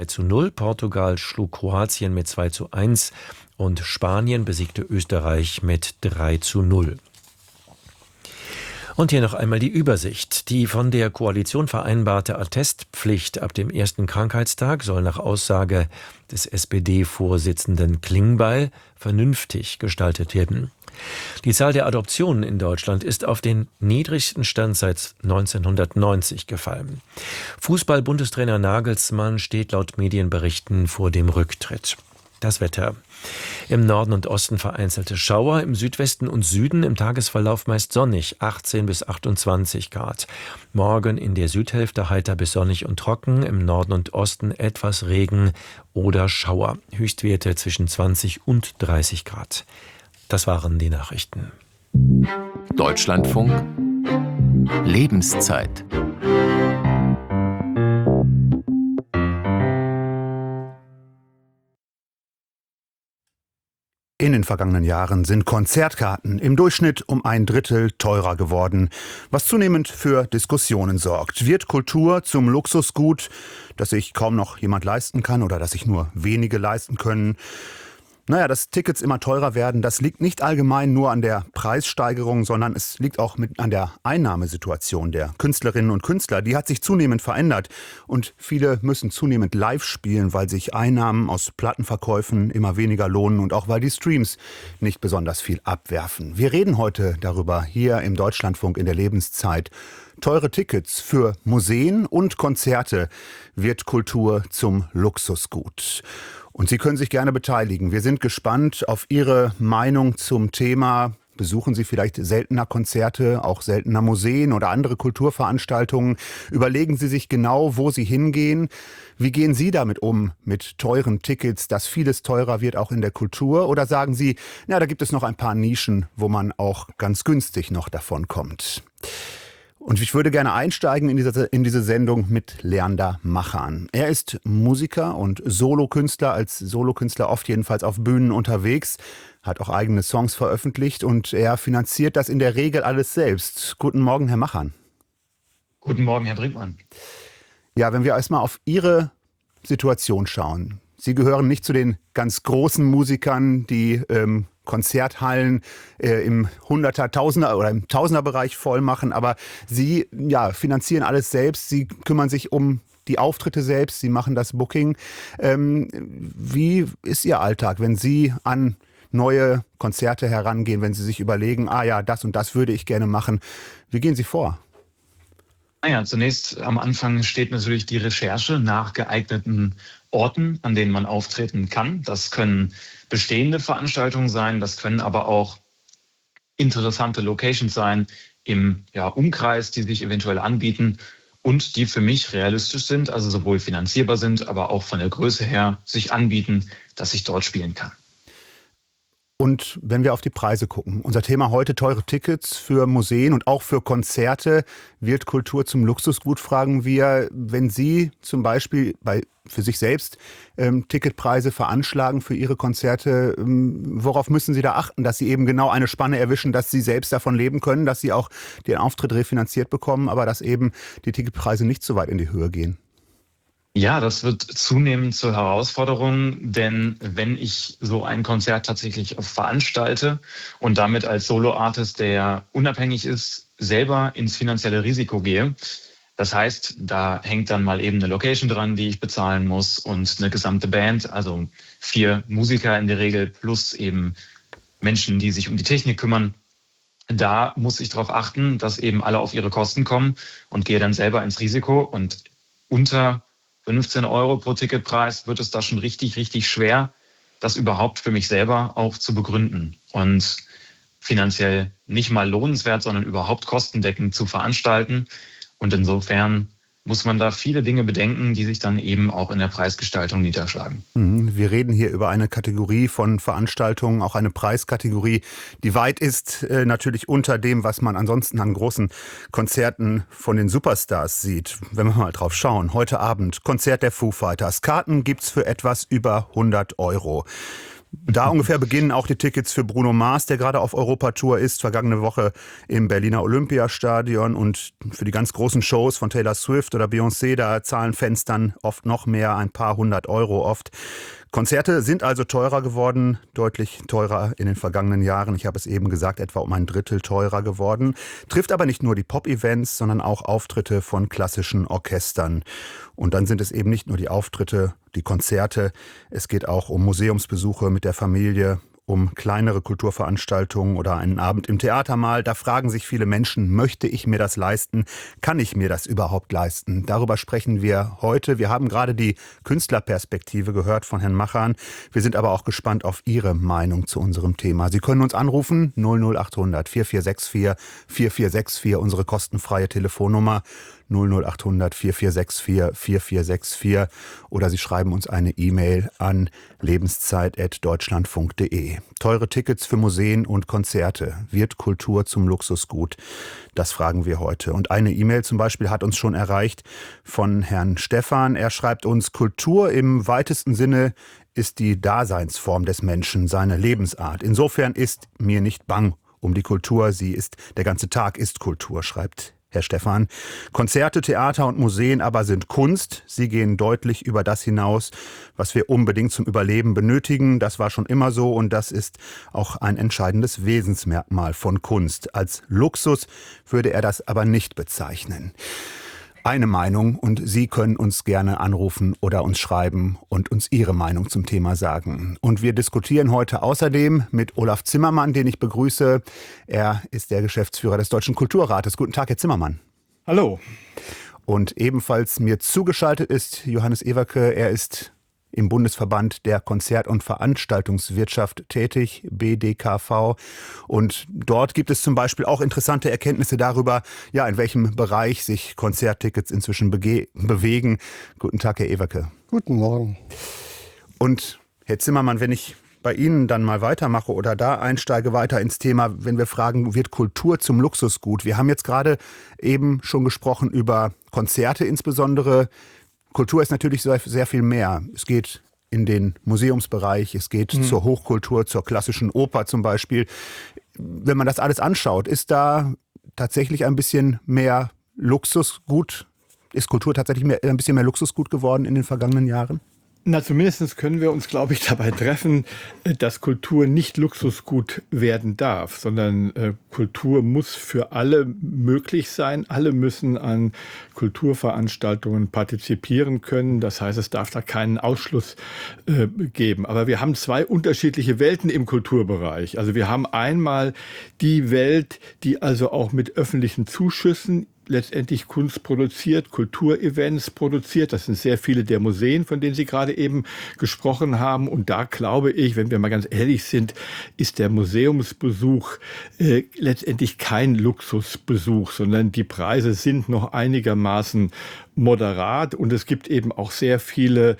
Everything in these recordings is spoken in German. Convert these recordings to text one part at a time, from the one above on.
2:0. Portugal schlug Kroatien mit 2:1 und Spanien besiegte Österreich mit 3:0. Und hier noch einmal die Übersicht. Die von der Koalition vereinbarte Attestpflicht ab dem ersten Krankheitstag soll nach Aussage des SPD-Vorsitzenden Klingbeil vernünftig gestaltet werden. Die Zahl der Adoptionen in Deutschland ist auf den niedrigsten Stand seit 1990 gefallen. Fußball-Bundestrainer Nagelsmann steht laut Medienberichten vor dem Rücktritt. Das Wetter. Im Norden und Osten vereinzelte Schauer, im Südwesten und Süden im Tagesverlauf meist sonnig, 18 bis 28 Grad. Morgen in der Südhälfte heiter bis sonnig und trocken, im Norden und Osten etwas Regen oder Schauer. Höchstwerte zwischen 20 und 30 Grad. Das waren die Nachrichten. Deutschlandfunk Lebenszeit. In den vergangenen Jahren sind Konzertkarten im Durchschnitt um 1/3 teurer geworden, was zunehmend für Diskussionen sorgt. Wird Kultur zum Luxusgut, das sich kaum noch jemand leisten kann oder das sich nur wenige leisten können? Naja, dass Tickets immer teurer werden, das liegt nicht allgemein nur an der Preissteigerung, sondern es liegt auch an der Einnahmesituation der Künstlerinnen und Künstler. Die hat sich zunehmend verändert und viele müssen zunehmend live spielen, weil sich Einnahmen aus Plattenverkäufen immer weniger lohnen und auch weil die Streams nicht besonders viel abwerfen. Wir reden heute darüber hier im Deutschlandfunk in der Lebenszeit. Teure Tickets für Museen und Konzerte. Wird Kultur zum Luxusgut? Und Sie können sich gerne beteiligen. Wir sind gespannt auf Ihre Meinung zum Thema. Besuchen Sie vielleicht seltener Konzerte, auch seltener Museen oder andere Kulturveranstaltungen? Überlegen Sie sich genau, wo Sie hingehen. Wie gehen Sie damit um, mit teuren Tickets, dass vieles teurer wird, auch in der Kultur? Oder sagen Sie, na, da gibt es noch ein paar Nischen, wo man auch ganz günstig noch davon kommt? Und ich würde gerne einsteigen in diese Sendung mit Leander Machan. Er ist Musiker und Solokünstler, als Solokünstler oft jedenfalls auf Bühnen unterwegs, hat auch eigene Songs veröffentlicht und er finanziert das in der Regel alles selbst. Guten Morgen, Herr Machan. Guten Morgen, Herr Brinkmann. Ja, wenn wir erstmal auf Ihre Situation schauen. Sie gehören nicht zu den ganz großen Musikern, die Konzerthallen im Hunderter-, Tausender- oder im Tausenderbereich voll machen, aber Sie finanzieren alles selbst, Sie kümmern sich um die Auftritte selbst, Sie machen das Booking. Wie ist Ihr Alltag, wenn Sie an neue Konzerte herangehen, wenn Sie sich überlegen, das und das würde ich gerne machen? Wie gehen Sie vor? Naja, zunächst am Anfang steht natürlich die Recherche nach geeigneten Orten, an denen man auftreten kann. Das können bestehende Veranstaltungen sein, das können aber auch interessante Locations sein im Umkreis, die sich eventuell anbieten und die für mich realistisch sind, also sowohl finanzierbar sind, aber auch von der Größe her sich anbieten, dass ich dort spielen kann. Und wenn wir auf die Preise gucken, unser Thema heute: teure Tickets für Museen und auch für Konzerte. Wird Kultur zum Luxusgut, fragen wir. Wenn Sie zum Beispiel für sich selbst Ticketpreise veranschlagen für Ihre Konzerte, worauf müssen Sie da achten, dass Sie eben genau eine Spanne erwischen, dass Sie selbst davon leben können, dass Sie auch den Auftritt refinanziert bekommen, aber dass eben die Ticketpreise nicht so weit in die Höhe gehen? Ja, das wird zunehmend zur Herausforderung, denn wenn ich so ein Konzert tatsächlich veranstalte und damit als Solo-Artist, der unabhängig ist, selber ins finanzielle Risiko gehe, das heißt, da hängt dann mal eben eine Location dran, die ich bezahlen muss und eine gesamte Band, also 4 Musiker in der Regel plus eben Menschen, die sich um die Technik kümmern. Da muss ich darauf achten, dass eben alle auf ihre Kosten kommen und gehe dann selber ins Risiko, und unter 15 Euro pro Ticketpreis wird es da schon richtig, richtig schwer, das überhaupt für mich selber auch zu begründen und finanziell nicht mal lohnenswert, sondern überhaupt kostendeckend zu veranstalten. Und insofern muss man da viele Dinge bedenken, die sich dann eben auch in der Preisgestaltung niederschlagen. Wir reden hier über eine Kategorie von Veranstaltungen, auch eine Preiskategorie, die weit ist natürlich unter dem, was man ansonsten an großen Konzerten von den Superstars sieht. Wenn wir mal drauf schauen, heute Abend Konzert der Foo Fighters. Karten gibt's für etwas über 100 Euro. Da ungefähr beginnen auch die Tickets für Bruno Mars, der gerade auf Europatour ist, vergangene Woche im Berliner Olympiastadion. Und für die ganz großen Shows von Taylor Swift oder Beyoncé, da zahlen Fans dann oft noch mehr, ein paar hundert Euro oft. Konzerte sind also teurer geworden, deutlich teurer in den vergangenen Jahren. Ich habe es eben gesagt, etwa um ein Drittel teurer geworden. Trifft aber nicht nur die Pop-Events, sondern auch Auftritte von klassischen Orchestern. Und dann sind es eben nicht nur die Auftritte, die Konzerte. Es geht auch um Museumsbesuche mit der Familie, um kleinere Kulturveranstaltungen oder einen Abend im Theater mal. Da fragen sich viele Menschen, möchte ich mir das leisten? Kann ich mir das überhaupt leisten? Darüber sprechen wir heute. Wir haben gerade die Künstlerperspektive gehört von Herrn Machan. Wir sind aber auch gespannt auf Ihre Meinung zu unserem Thema. Sie können uns anrufen, 00800 4464 4464, unsere kostenfreie Telefonnummer. 00800 4464 4464 oder Sie schreiben uns eine E-Mail an lebenszeit@deutschlandfunk.de. Teure Tickets für Museen und Konzerte. Wird Kultur zum Luxusgut? Das fragen wir heute. Und eine E-Mail zum Beispiel hat uns schon erreicht von Herrn Stefan. Er schreibt uns, Kultur im weitesten Sinne ist die Daseinsform des Menschen, seine Lebensart. Insofern ist mir nicht bang um die Kultur. Der ganze Tag ist Kultur, schreibt Herr Stefan. Konzerte, Theater und Museen aber sind Kunst. Sie gehen deutlich über das hinaus, was wir unbedingt zum Überleben benötigen. Das war schon immer so und das ist auch ein entscheidendes Wesensmerkmal von Kunst. Als Luxus würde er das aber nicht bezeichnen. Eine Meinung und Sie können uns gerne anrufen oder uns schreiben und uns Ihre Meinung zum Thema sagen. Und wir diskutieren heute außerdem mit Olaf Zimmermann, den ich begrüße. Er ist der Geschäftsführer des Deutschen Kulturrates. Guten Tag, Herr Zimmermann. Hallo. Und ebenfalls mir zugeschaltet ist Johannes Ewerke. Er ist im Bundesverband der Konzert- und Veranstaltungswirtschaft tätig, BDKV. Und dort gibt es zum Beispiel auch interessante Erkenntnisse darüber, ja, in welchem Bereich sich Konzerttickets inzwischen bewegen. Guten Tag, Herr Ewerke. Guten Morgen. Und Herr Zimmermann, wenn ich bei Ihnen dann mal weitermache oder da einsteige weiter ins Thema, wenn wir fragen, wird Kultur zum Luxusgut? Wir haben jetzt gerade eben schon gesprochen über Konzerte insbesondere. Kultur ist natürlich sehr, sehr viel mehr. Es geht in den Museumsbereich, es geht zur Hochkultur, zur klassischen Oper zum Beispiel. Wenn man das alles anschaut, ist da tatsächlich ein bisschen mehr Luxusgut? Ist Kultur tatsächlich ein bisschen mehr Luxusgut geworden in den vergangenen Jahren? Na, zumindest können wir uns, glaube ich, dabei treffen, dass Kultur nicht Luxusgut werden darf, sondern Kultur muss für alle möglich sein. Alle müssen an Kulturveranstaltungen partizipieren können. Das heißt, es darf da keinen Ausschluss geben. Aber wir haben zwei unterschiedliche Welten im Kulturbereich. Also wir haben einmal die Welt, die also auch mit öffentlichen Zuschüssen letztendlich Kunst produziert, Kulturevents produziert. Das sind sehr viele der Museen, von denen Sie gerade eben gesprochen haben. Und da glaube ich, wenn wir mal ganz ehrlich sind, ist der Museumsbesuch letztendlich kein Luxusbesuch, sondern die Preise sind noch einigermaßen moderat und es gibt eben auch sehr viele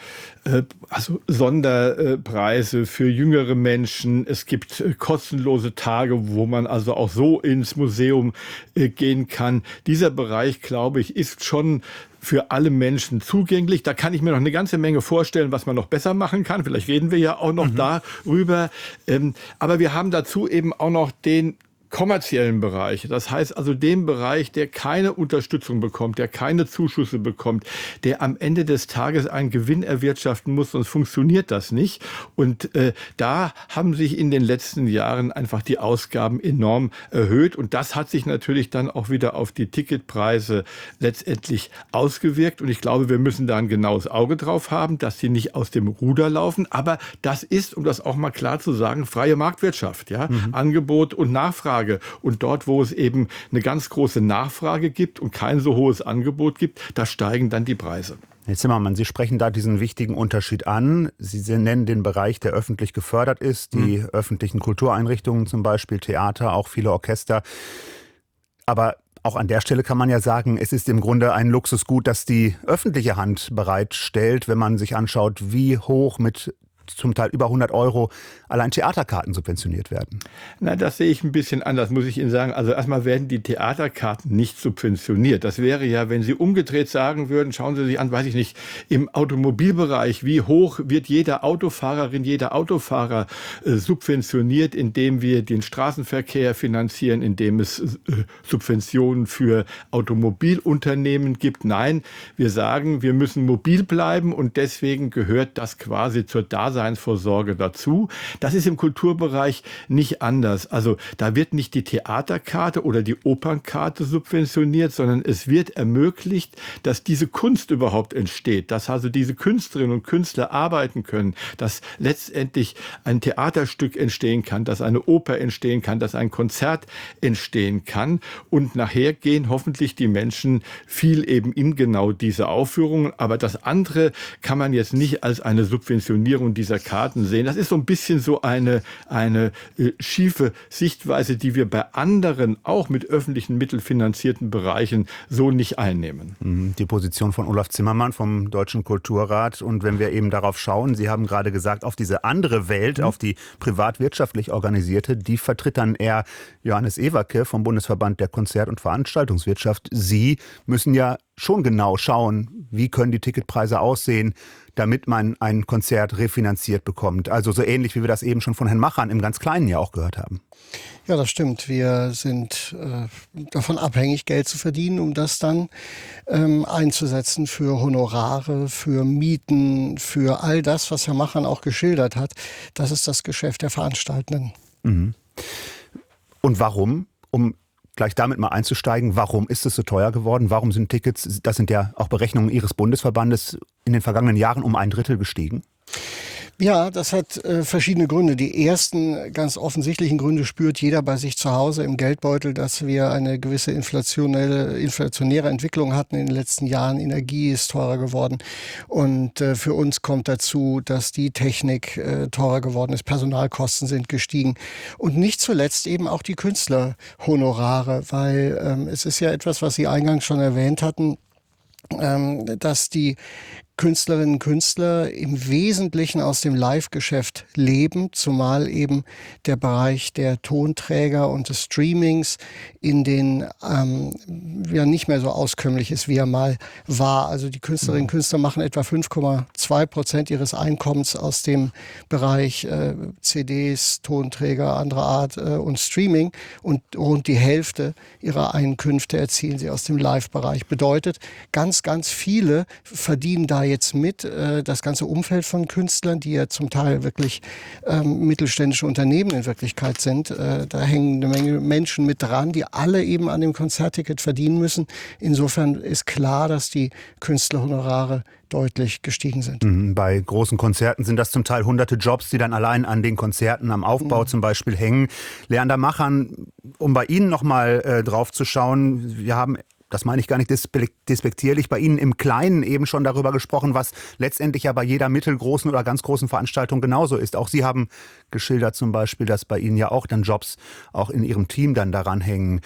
Sonderpreise für jüngere Menschen. Es gibt kostenlose Tage, wo man also auch so ins Museum gehen kann. Dieser Bereich, glaube ich, ist schon für alle Menschen zugänglich. Da kann ich mir noch eine ganze Menge vorstellen, was man noch besser machen kann. Vielleicht reden wir ja auch noch darüber. Aber wir haben dazu eben auch noch den kommerziellen Bereich. Das heißt also den Bereich, der keine Unterstützung bekommt, der keine Zuschüsse bekommt, der am Ende des Tages einen Gewinn erwirtschaften muss, sonst funktioniert das nicht. Und da haben sich in den letzten Jahren einfach die Ausgaben enorm erhöht. Und das hat sich natürlich dann auch wieder auf die Ticketpreise letztendlich ausgewirkt. Und ich glaube, wir müssen da ein genaues Auge drauf haben, dass sie nicht aus dem Ruder laufen. Aber das ist, um das auch mal klar zu sagen, freie Marktwirtschaft. Ja? Angebot und Nachfrage. Und dort, wo es eben eine ganz große Nachfrage gibt und kein so hohes Angebot gibt, da steigen dann die Preise. Herr Zimmermann, Sie sprechen da diesen wichtigen Unterschied an. Sie nennen den Bereich, der öffentlich gefördert ist, die öffentlichen Kultureinrichtungen zum Beispiel, Theater, auch viele Orchester. Aber auch an der Stelle kann man ja sagen, es ist im Grunde ein Luxusgut, das die öffentliche Hand bereitstellt, wenn man sich anschaut, wie hoch mit zum Teil über 100 € allein Theaterkarten subventioniert werden. Na, das sehe ich ein bisschen anders, muss ich Ihnen sagen. Also erstmal werden die Theaterkarten nicht subventioniert. Das wäre ja, wenn Sie umgedreht sagen würden, schauen Sie sich an, weiß ich nicht, im Automobilbereich, wie hoch wird jede Autofahrerin, jeder Autofahrer subventioniert, indem wir den Straßenverkehr finanzieren, indem es Subventionen für Automobilunternehmen gibt. Nein, wir sagen, wir müssen mobil bleiben und deswegen gehört das quasi zur Daseinsvorsorge dazu. Das ist im Kulturbereich nicht anders. Also da wird nicht die Theaterkarte oder die Opernkarte subventioniert, sondern es wird ermöglicht, dass diese Kunst überhaupt entsteht, dass also diese Künstlerinnen und Künstler arbeiten können, dass letztendlich ein Theaterstück entstehen kann, dass eine Oper entstehen kann, dass ein Konzert entstehen kann. Und nachher gehen hoffentlich die Menschen viel eben in genau diese Aufführungen. Aber das andere kann man jetzt nicht als eine Subventionierung dieser Karten sehen. Das ist so ein bisschen so eine schiefe Sichtweise, die wir bei anderen, auch mit öffentlichen Mitteln finanzierten Bereichen so nicht einnehmen. Die Position von Olaf Zimmermann vom Deutschen Kulturrat. Und wenn wir eben darauf schauen, Sie haben gerade gesagt, auf diese andere Welt, auf die privatwirtschaftlich organisierte, die vertritt dann eher Johannes Ewacke vom Bundesverband der Konzert- und Veranstaltungswirtschaft. Sie müssen ja schon genau schauen, wie können die Ticketpreise aussehen, damit man ein Konzert refinanziert bekommt. Also so ähnlich, wie wir das eben schon von Herrn Machern im ganz Kleinen ja auch gehört haben. Ja, das stimmt. Wir sind davon abhängig, Geld zu verdienen, um das dann einzusetzen für Honorare, für Mieten, für all das, was Herr Machern auch geschildert hat. Das ist das Geschäft der Veranstaltenden. Mhm. Und warum? Um gleich damit mal einzusteigen, warum ist es so teuer geworden? Warum sind Tickets, das sind ja auch Berechnungen Ihres Bundesverbandes, in den vergangenen Jahren um 1/3 gestiegen? Ja, das hat verschiedene Gründe. Die ersten ganz offensichtlichen Gründe spürt jeder bei sich zu Hause im Geldbeutel, dass wir eine gewisse inflationäre Entwicklung hatten in den letzten Jahren. Energie ist teurer geworden und für uns kommt dazu, dass die Technik teurer geworden ist, Personalkosten sind gestiegen und nicht zuletzt eben auch die Künstlerhonorare, weil es ist ja etwas, was Sie eingangs schon erwähnt hatten, dass die Künstlerinnen und Künstler im Wesentlichen aus dem Live-Geschäft leben, zumal eben der Bereich der Tonträger und des Streamings in den ja nicht mehr so auskömmlich ist, wie er mal war. Also die Künstlerinnen und Künstler machen etwa 5,2% ihres Einkommens aus dem Bereich CDs, Tonträger anderer Art und Streaming und rund die Hälfte ihrer Einkünfte erzielen sie aus dem Live-Bereich. Bedeutet, ganz viele verdienen da jetzt mit. Das ganze Umfeld von Künstlern, die ja zum Teil wirklich mittelständische Unternehmen in Wirklichkeit sind. Da hängen eine Menge Menschen mit dran, die alle eben an dem Konzertticket verdienen müssen. Insofern ist klar, dass die Künstlerhonorare deutlich gestiegen sind. Bei großen Konzerten sind das zum Teil hunderte Jobs, die dann allein an den Konzerten, am Aufbau zum Beispiel hängen. Leander Machern, um bei Ihnen nochmal drauf zu schauen, wir haben, das meine ich gar nicht despektierlich, bei Ihnen im Kleinen eben schon darüber gesprochen, was letztendlich ja bei jeder mittelgroßen oder ganz großen Veranstaltung genauso ist. Auch Sie haben geschildert zum Beispiel, dass bei Ihnen ja auch dann Jobs auch in Ihrem Team dann daran hängen.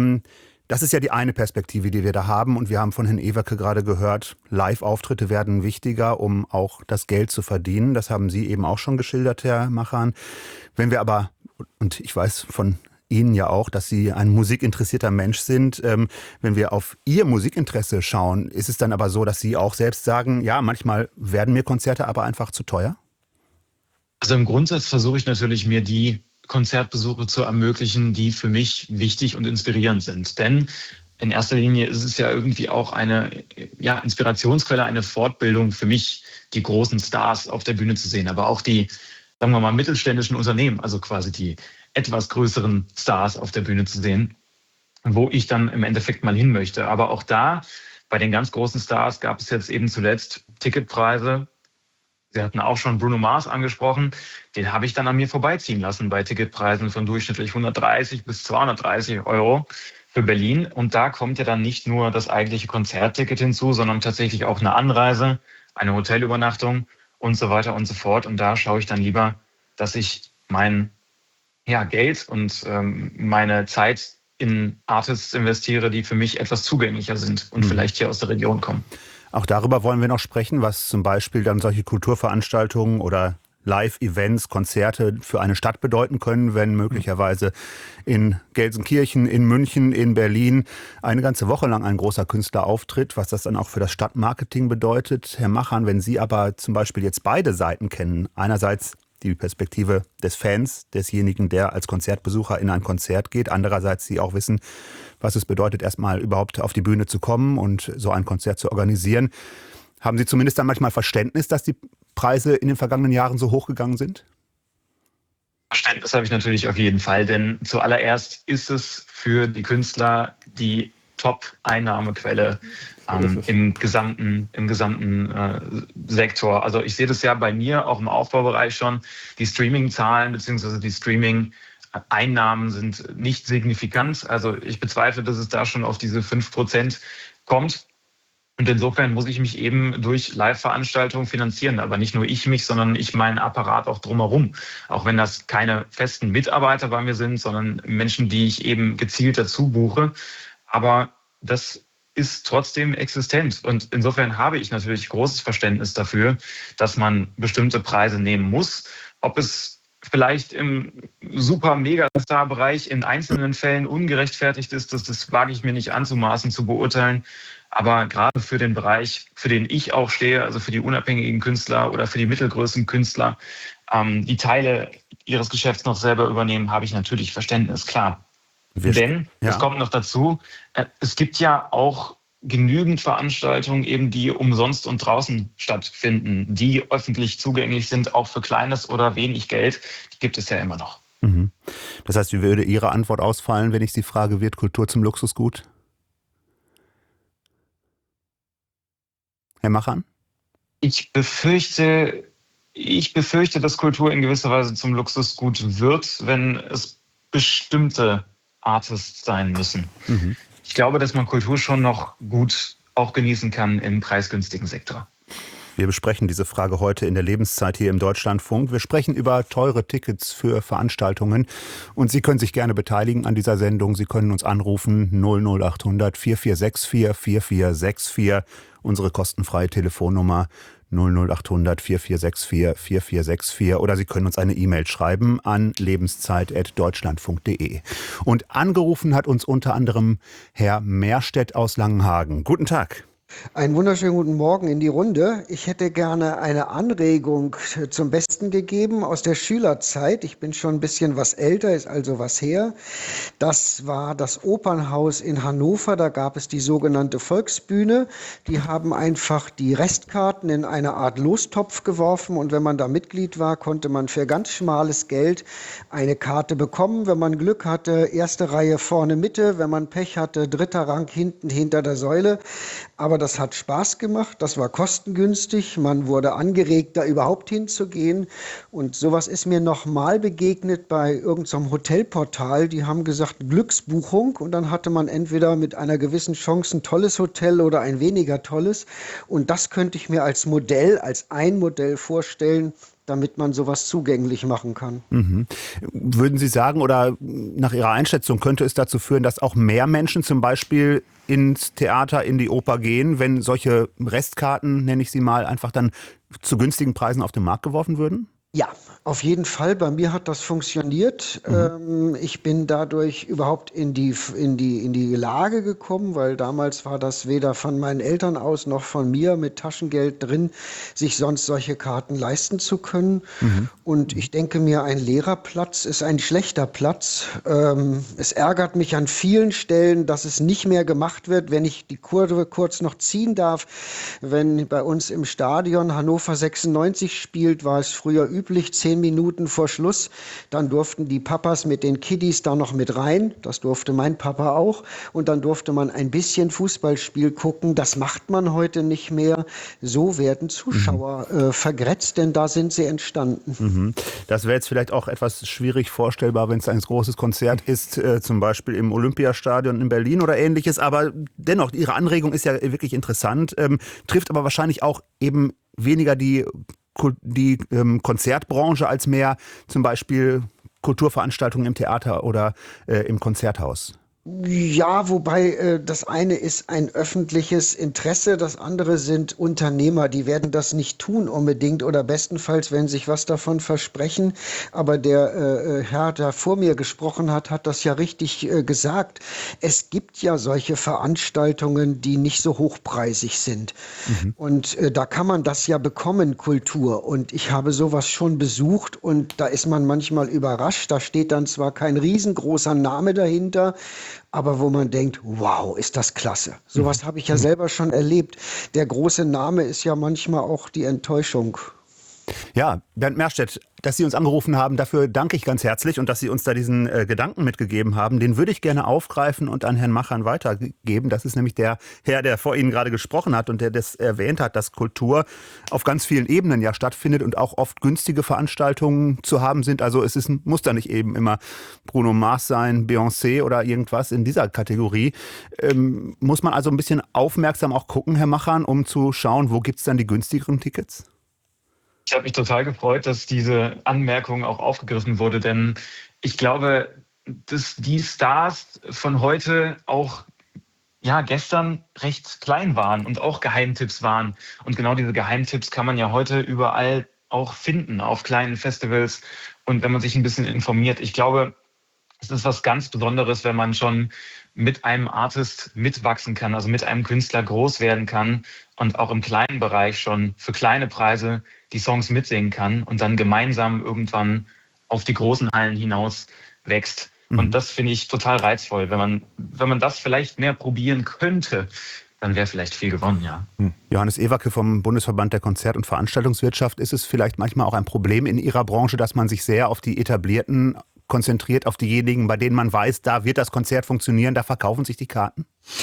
Das ist ja die eine Perspektive, die wir da haben. Und wir haben von Herrn Ewacke gerade gehört, Live-Auftritte werden wichtiger, um auch das Geld zu verdienen. Das haben Sie eben auch schon geschildert, Herr Machern. Wenn wir aber, und ich weiß von Ihnen ja auch, dass Sie ein musikinteressierter Mensch sind. Wenn wir auf Ihr Musikinteresse schauen, ist es dann aber so, dass Sie auch selbst sagen, ja, manchmal werden mir Konzerte aber einfach zu teuer? Also im Grundsatz versuche ich natürlich, mir die Konzertbesuche zu ermöglichen, die für mich wichtig und inspirierend sind. Denn in erster Linie ist es ja irgendwie auch eine Inspirationsquelle, eine Fortbildung für mich, die großen Stars auf der Bühne zu sehen, aber auch die, sagen wir mal, mittelständischen Unternehmen, also quasi die etwas größeren Stars auf der Bühne zu sehen, wo ich dann im Endeffekt mal hin möchte. Aber auch da, bei den ganz großen Stars, gab es jetzt eben zuletzt Ticketpreise. Sie hatten auch schon Bruno Mars angesprochen. Den habe ich dann an mir vorbeiziehen lassen bei Ticketpreisen von durchschnittlich 130 bis 230 € für Berlin. Und da kommt ja dann nicht nur das eigentliche Konzertticket hinzu, sondern tatsächlich auch eine Anreise, eine Hotelübernachtung und so weiter und so fort. Und da schaue ich dann lieber, dass ich mein Geld und meine Zeit in Artists investiere, die für mich etwas zugänglicher sind und vielleicht hier aus der Region kommen. Auch darüber wollen wir noch sprechen, was zum Beispiel dann solche Kulturveranstaltungen oder Live-Events, Konzerte für eine Stadt bedeuten können, wenn möglicherweise in Gelsenkirchen, in München, in Berlin eine ganze Woche lang ein großer Künstler auftritt, was das dann auch für das Stadtmarketing bedeutet. Herr Machan, wenn Sie aber zum Beispiel jetzt beide Seiten kennen, einerseits die Perspektive des Fans, desjenigen, der als Konzertbesucher in ein Konzert geht, andererseits Sie auch wissen, was es bedeutet, erstmal überhaupt auf die Bühne zu kommen und so ein Konzert zu organisieren. Haben Sie zumindest dann manchmal Verständnis, dass die Preise in den vergangenen Jahren so hoch gegangen sind? Verständnis habe ich natürlich auf jeden Fall, denn zuallererst ist es für die Künstler die Top-Einnahmequelle im gesamten Sektor. Also ich sehe das ja bei mir auch im Aufbaubereich schon. Die Streaming-Zahlen bzw. die Streaming-Einnahmen sind nicht signifikant. Also ich bezweifle, dass es da schon auf diese 5% kommt. Und insofern muss ich mich eben durch Live-Veranstaltungen finanzieren. Aber nicht nur ich mich, sondern ich meinen Apparat auch drumherum. Auch wenn das keine festen Mitarbeiter bei mir sind, sondern Menschen, die ich eben gezielt dazu buche. Aber das ist trotzdem existent. Und insofern habe ich natürlich großes Verständnis dafür, dass man bestimmte Preise nehmen muss. Ob es vielleicht im Super-Megastar-Bereich in einzelnen Fällen ungerechtfertigt ist, das wage ich mir nicht anzumaßen zu beurteilen. Aber gerade für den Bereich, für den ich auch stehe, also für die unabhängigen Künstler oder für die mittelgroßen Künstler, die Teile ihres Geschäfts noch selber übernehmen, habe ich natürlich Verständnis, klar. Denn, es kommt noch dazu, es gibt ja auch genügend Veranstaltungen eben, die umsonst und draußen stattfinden, die öffentlich zugänglich sind, auch für kleines oder wenig Geld. Die gibt es ja immer noch. Mhm. Das heißt, wie würde Ihre Antwort ausfallen, wenn ich Sie frage, wird Kultur zum Luxusgut? Herr Machan? Ich befürchte, dass Kultur in gewisser Weise zum Luxusgut wird, wenn es bestimmte Artists sein müssen. Mhm. Ich glaube, dass man Kultur schon noch gut auch genießen kann im preisgünstigen Sektor. Wir besprechen diese Frage heute in der Lebenszeit hier im Deutschlandfunk. Wir sprechen über teure Tickets für Veranstaltungen und Sie können sich gerne beteiligen an dieser Sendung. Sie können uns anrufen 00800 4464 4464, unsere kostenfreie Telefonnummer 00800 4464 4464 oder Sie können uns eine E-Mail schreiben an lebenszeit@deutschlandfunk.de. Und angerufen hat uns unter anderem Herr Mehrstedt aus Langenhagen. Guten Tag. Einen wunderschönen guten Morgen in die Runde. Ich hätte gerne eine Anregung zum Besten gegeben aus der Schülerzeit. Ich bin schon ein bisschen was älter, ist also was her. Das war das Opernhaus in Hannover. Da gab es die sogenannte Volksbühne. Die haben einfach die Restkarten in eine Art Lostopf geworfen. Und wenn man da Mitglied war, konnte man für ganz schmales Geld eine Karte bekommen. Wenn man Glück hatte, erste Reihe vorne Mitte. Wenn man Pech hatte, dritter Rang hinten hinter der Säule. Aber das hat Spaß gemacht, das war kostengünstig, man wurde angeregt, da überhaupt hinzugehen. Und sowas ist mir nochmal begegnet bei irgendeinem Hotelportal. Die haben gesagt, Glücksbuchung, und dann hatte man entweder mit einer gewissen Chance ein tolles Hotel oder ein weniger tolles. Und das könnte ich mir als Modell, als ein Modell vorstellen, damit man sowas zugänglich machen kann. Mhm. Würden Sie sagen, oder nach Ihrer Einschätzung, könnte es dazu führen, dass auch mehr Menschen zum Beispiel ins Theater, in die Oper gehen, wenn solche Restkarten, nenne ich sie mal, einfach dann zu günstigen Preisen auf den Markt geworfen würden? Ja, auf jeden Fall. Bei mir hat das funktioniert. Ich bin dadurch überhaupt in die Lage gekommen, weil damals war das weder von meinen Eltern aus noch von mir mit Taschengeld drin, sich sonst solche Karten leisten zu können. Und ich denke mir, ein leerer Platz ist ein schlechter Platz. Es ärgert mich an vielen Stellen, dass es nicht mehr gemacht wird, wenn ich die Kurve kurz noch ziehen darf. Wenn bei uns im Stadion Hannover 96 spielt, war es früher üblich, 10 Minuten vor Schluss, dann durften die Papas mit den Kiddies da noch mit rein, das durfte mein Papa auch, und dann durfte man ein bisschen Fußballspiel gucken, das macht man heute nicht mehr. So werden Zuschauer vergrätzt, denn da sind sie entstanden. Das wäre jetzt vielleicht auch etwas schwierig vorstellbar, wenn es ein großes Konzert ist, zum Beispiel im Olympiastadion in Berlin oder ähnliches, aber dennoch, Ihre Anregung ist ja wirklich interessant, trifft aber wahrscheinlich auch eben weniger die Konzertbranche als mehr zum Beispiel Kulturveranstaltungen im Theater oder im Konzerthaus. Ja, wobei das eine ist ein öffentliches Interesse, das andere sind Unternehmer, die werden das nicht tun unbedingt oder bestenfalls, wenn sich was davon versprechen. Aber der Herr, der vor mir gesprochen hat, hat das ja richtig gesagt. Es gibt ja solche Veranstaltungen, die nicht so hochpreisig sind. Und da kann man das ja bekommen, Kultur. Und ich habe sowas schon besucht und da ist man manchmal überrascht. Da steht dann zwar kein riesengroßer Name dahinter, aber wo man denkt, wow, ist das klasse. Sowas habe ich ja selber schon erlebt. Der große Name ist ja manchmal auch die Enttäuschung. Ja, Bernd Merstedt, dass Sie uns angerufen haben, dafür danke ich ganz herzlich und dass Sie uns da diesen Gedanken mitgegeben haben. Den würde ich gerne aufgreifen und an Herrn Machern weitergeben. Das ist nämlich der Herr, der vor Ihnen gerade gesprochen hat und der das erwähnt hat, dass Kultur auf ganz vielen Ebenen ja stattfindet und auch oft günstige Veranstaltungen zu haben sind. Also muss da nicht eben immer Bruno Mars sein, Beyoncé oder irgendwas in dieser Kategorie. Muss man also ein bisschen aufmerksam auch gucken, Herr Machern, um zu schauen, wo gibt es dann die günstigeren Tickets? Ich habe mich total gefreut, dass diese Anmerkung auch aufgegriffen wurde, denn ich glaube, dass die Stars von heute auch gestern recht klein waren und auch Geheimtipps waren. Und genau diese Geheimtipps kann man ja heute überall auch finden, auf kleinen Festivals und wenn man sich ein bisschen informiert. Ich glaube, es ist was ganz Besonderes, wenn man schon mit einem Artist mitwachsen kann, also mit einem Künstler groß werden kann und auch im kleinen Bereich schon für kleine Preise die Songs mitsingen kann und dann gemeinsam irgendwann auf die großen Hallen hinaus wächst. Und das finde ich total reizvoll. Wenn man das vielleicht mehr probieren könnte, dann wäre vielleicht viel gewonnen, ja. Johannes Ewacke vom Bundesverband der Konzert- und Veranstaltungswirtschaft. Ist es vielleicht manchmal auch ein Problem in Ihrer Branche, dass man sich sehr auf die Etablierten konzentriert, auf diejenigen, bei denen man weiß, da wird das Konzert funktionieren, da verkaufen sich die Karten?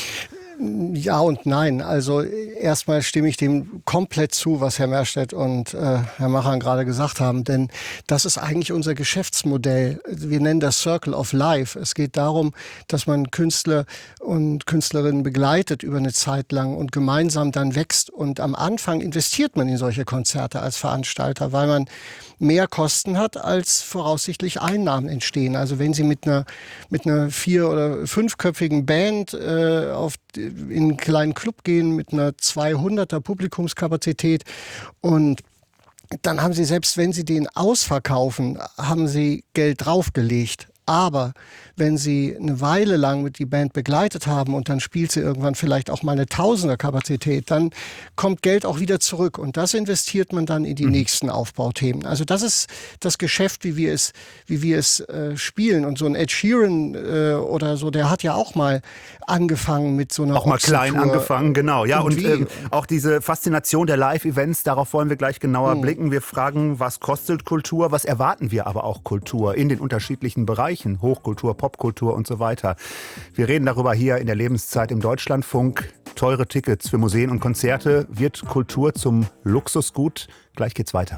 Ja und nein. Also erstmal stimme ich dem komplett zu, was Herr Merstedt und Herr Machern gerade gesagt haben, denn das ist eigentlich unser Geschäftsmodell. Wir nennen das Circle of Life. Es geht darum, dass man Künstler und Künstlerinnen begleitet über eine Zeit lang und gemeinsam dann wächst. Und am Anfang investiert man in solche Konzerte als Veranstalter, weil man mehr Kosten hat, als voraussichtlich Einnahmen entstehen. Also wenn Sie mit einer 4- oder 5-köpfigen Band in einen kleinen Club gehen mit einer 200er Publikumskapazität und dann haben Sie, selbst wenn Sie den ausverkaufen, haben Sie Geld draufgelegt. Aber wenn Sie eine Weile lang mit die Band begleitet haben und dann spielt sie irgendwann vielleicht auch mal eine Tausender-Kapazität, dann kommt Geld auch wieder zurück und das investiert man dann in die nächsten Aufbauthemen. Also das ist das Geschäft, wie wir es spielen. Und so ein Ed Sheeran oder so, der hat ja auch mal angefangen mit so einer auch mal klein angefangen, genau. Ja, und auch diese Faszination der Live-Events, darauf wollen wir gleich genauer blicken. Wir fragen, was kostet Kultur, was erwarten wir aber auch Kultur in den unterschiedlichen Bereichen, Hochkultur, Popkultur und so weiter. Wir reden darüber hier in der Lebenszeit im Deutschlandfunk. Teure Tickets für Museen und Konzerte. Wird Kultur zum Luxusgut? Gleich geht's weiter.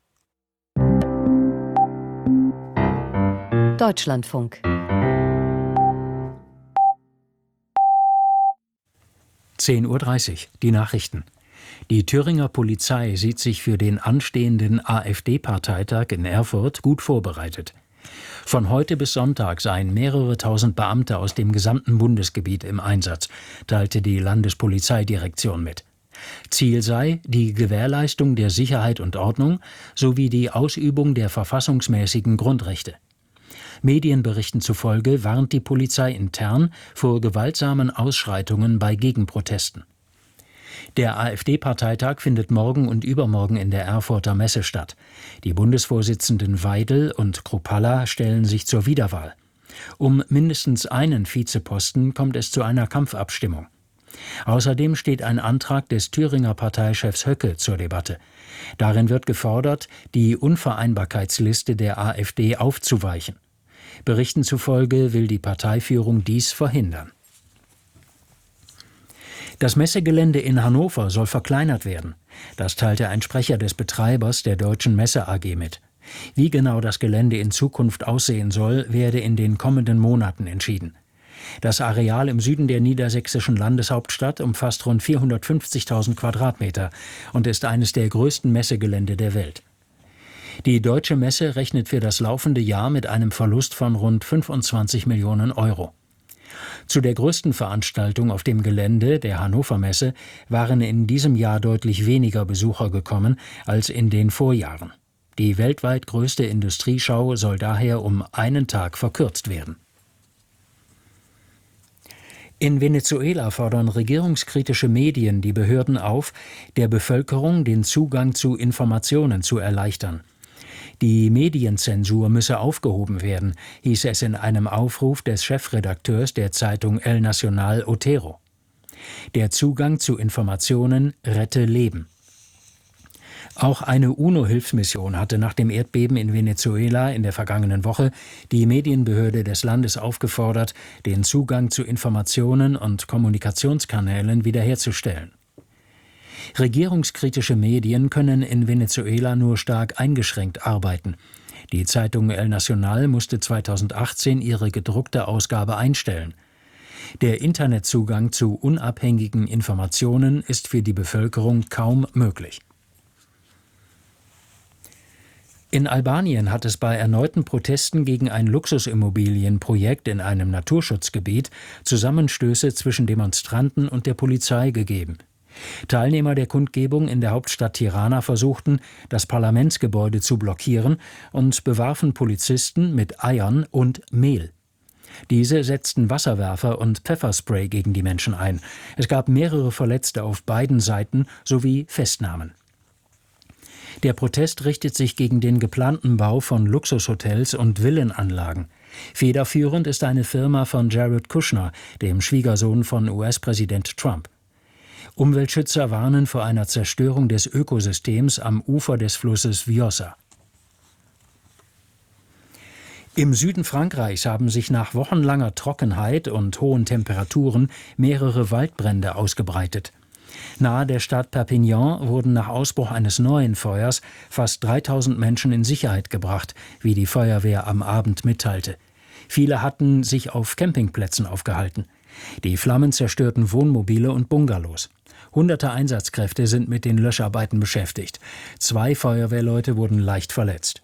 Deutschlandfunk. 10:30 Uhr, die Nachrichten. Die Thüringer Polizei sieht sich für den anstehenden AfD-Parteitag in Erfurt gut vorbereitet. Von heute bis Sonntag seien mehrere tausend Beamte aus dem gesamten Bundesgebiet im Einsatz, teilte die Landespolizeidirektion mit. Ziel sei die Gewährleistung der Sicherheit und Ordnung sowie die Ausübung der verfassungsmäßigen Grundrechte. Medienberichten zufolge warnt die Polizei intern vor gewaltsamen Ausschreitungen bei Gegenprotesten. Der AfD-Parteitag findet morgen und übermorgen in der Erfurter Messe statt. Die Bundesvorsitzenden Weidel und Kruppalla stellen sich zur Wiederwahl. Um mindestens einen Vizeposten kommt es zu einer Kampfabstimmung. Außerdem steht ein Antrag des Thüringer Parteichefs Höcke zur Debatte. Darin wird gefordert, die Unvereinbarkeitsliste der AfD aufzuweichen. Berichten zufolge will die Parteiführung dies verhindern. Das Messegelände in Hannover soll verkleinert werden. Das teilte ein Sprecher des Betreibers der Deutschen Messe AG mit. Wie genau das Gelände in Zukunft aussehen soll, werde in den kommenden Monaten entschieden. Das Areal im Süden der niedersächsischen Landeshauptstadt umfasst rund 450.000 Quadratmeter und ist eines der größten Messegelände der Welt. Die Deutsche Messe rechnet für das laufende Jahr mit einem Verlust von rund 25 Millionen Euro. Zu der größten Veranstaltung auf dem Gelände der Hannover Messe waren in diesem Jahr deutlich weniger Besucher gekommen als in den Vorjahren. Die weltweit größte Industrieschau soll daher um einen Tag verkürzt werden. In Venezuela fordern regierungskritische Medien die Behörden auf, der Bevölkerung den Zugang zu Informationen zu erleichtern. Die Medienzensur müsse aufgehoben werden, hieß es in einem Aufruf des Chefredakteurs der Zeitung El Nacional, Otero. Der Zugang zu Informationen rette Leben. Auch eine UNO-Hilfsmission hatte nach dem Erdbeben in Venezuela in der vergangenen Woche die Medienbehörde des Landes aufgefordert, den Zugang zu Informationen und Kommunikationskanälen wiederherzustellen. Regierungskritische Medien können in Venezuela nur stark eingeschränkt arbeiten. Die Zeitung El Nacional musste 2018 ihre gedruckte Ausgabe einstellen. Der Internetzugang zu unabhängigen Informationen ist für die Bevölkerung kaum möglich. In Albanien hat es bei erneuten Protesten gegen ein Luxusimmobilienprojekt in einem Naturschutzgebiet Zusammenstöße zwischen Demonstranten und der Polizei gegeben. Teilnehmer der Kundgebung in der Hauptstadt Tirana versuchten, das Parlamentsgebäude zu blockieren und bewarfen Polizisten mit Eiern und Mehl. Diese setzten Wasserwerfer und Pfefferspray gegen die Menschen ein. Es gab mehrere Verletzte auf beiden Seiten sowie Festnahmen. Der Protest richtet sich gegen den geplanten Bau von Luxushotels und Villenanlagen. Federführend ist eine Firma von Jared Kushner, dem Schwiegersohn von US-Präsident Trump. Umweltschützer warnen vor einer Zerstörung des Ökosystems am Ufer des Flusses Vjosa. Im Süden Frankreichs haben sich nach wochenlanger Trockenheit und hohen Temperaturen mehrere Waldbrände ausgebreitet. Nahe der Stadt Perpignan wurden nach Ausbruch eines neuen Feuers fast 3000 Menschen in Sicherheit gebracht, wie die Feuerwehr am Abend mitteilte. Viele hatten sich auf Campingplätzen aufgehalten. Die Flammen zerstörten Wohnmobile und Bungalows. Hunderte Einsatzkräfte sind mit den Löscharbeiten beschäftigt. 2 Feuerwehrleute wurden leicht verletzt.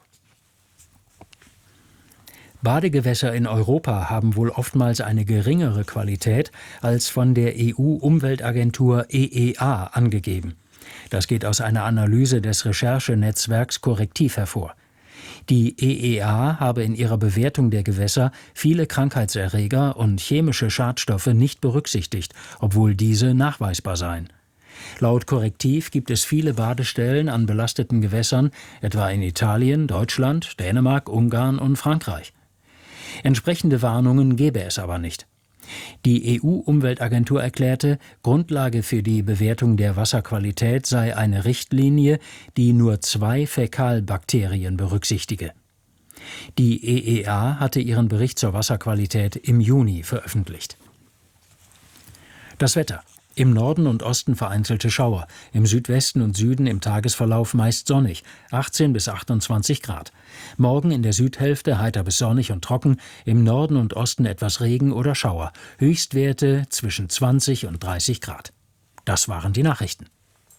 Badegewässer in Europa haben wohl oftmals eine geringere Qualität als von der EU-Umweltagentur EEA angegeben. Das geht aus einer Analyse des Recherchenetzwerks Correctiv hervor. Die EEA habe in ihrer Bewertung der Gewässer viele Krankheitserreger und chemische Schadstoffe nicht berücksichtigt, obwohl diese nachweisbar seien. Laut Correctiv gibt es viele Badestellen an belasteten Gewässern, etwa in Italien, Deutschland, Dänemark, Ungarn und Frankreich. Entsprechende Warnungen gäbe es aber nicht. Die EU-Umweltagentur erklärte, Grundlage für die Bewertung der Wasserqualität sei eine Richtlinie, die nur 2 Fäkalbakterien berücksichtige. Die EEA hatte ihren Bericht zur Wasserqualität im Juni veröffentlicht. Das Wetter. Im Norden und Osten vereinzelte Schauer, im Südwesten und Süden im Tagesverlauf meist sonnig, 18 bis 28 Grad. Morgen in der Südhälfte heiter bis sonnig und trocken, im Norden und Osten etwas Regen oder Schauer, Höchstwerte zwischen 20 und 30 Grad. Das waren die Nachrichten.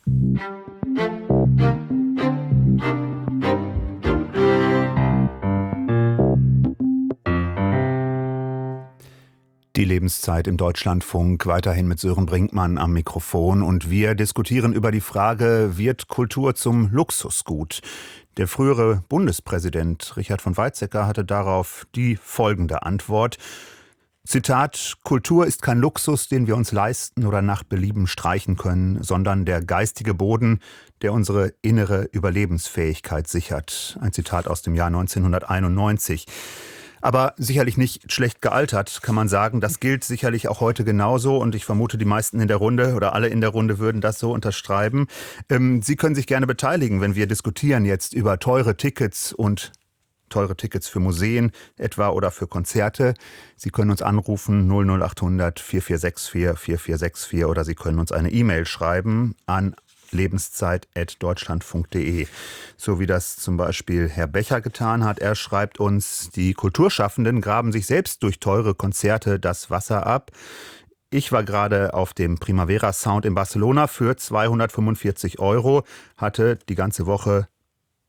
Die Lebenszeit im Deutschlandfunk, weiterhin mit Sören Brinkmann am Mikrofon. Und wir diskutieren über die Frage, wird Kultur zum Luxusgut? Der frühere Bundespräsident Richard von Weizsäcker hatte darauf die folgende Antwort. Zitat, Kultur ist kein Luxus, den wir uns leisten oder nach Belieben streichen können, sondern der geistige Boden, der unsere innere Überlebensfähigkeit sichert. Ein Zitat aus dem Jahr 1991. Aber sicherlich nicht schlecht gealtert, kann man sagen. Das gilt sicherlich auch heute genauso und ich vermute, die meisten in der Runde oder alle in der Runde würden das so unterschreiben. Sie können sich gerne beteiligen, wenn wir diskutieren jetzt über teure Tickets und teure Tickets für Museen etwa oder für Konzerte. Sie können uns anrufen 00800 4464 4464 oder Sie können uns eine E-Mail schreiben an lebenszeit@deutschlandfunk.de. So wie das zum Beispiel Herr Becher getan hat. Er schreibt uns, die Kulturschaffenden graben sich selbst durch teure Konzerte das Wasser ab. Ich war gerade auf dem Primavera Sound in Barcelona für 245 €, hatte die ganze Woche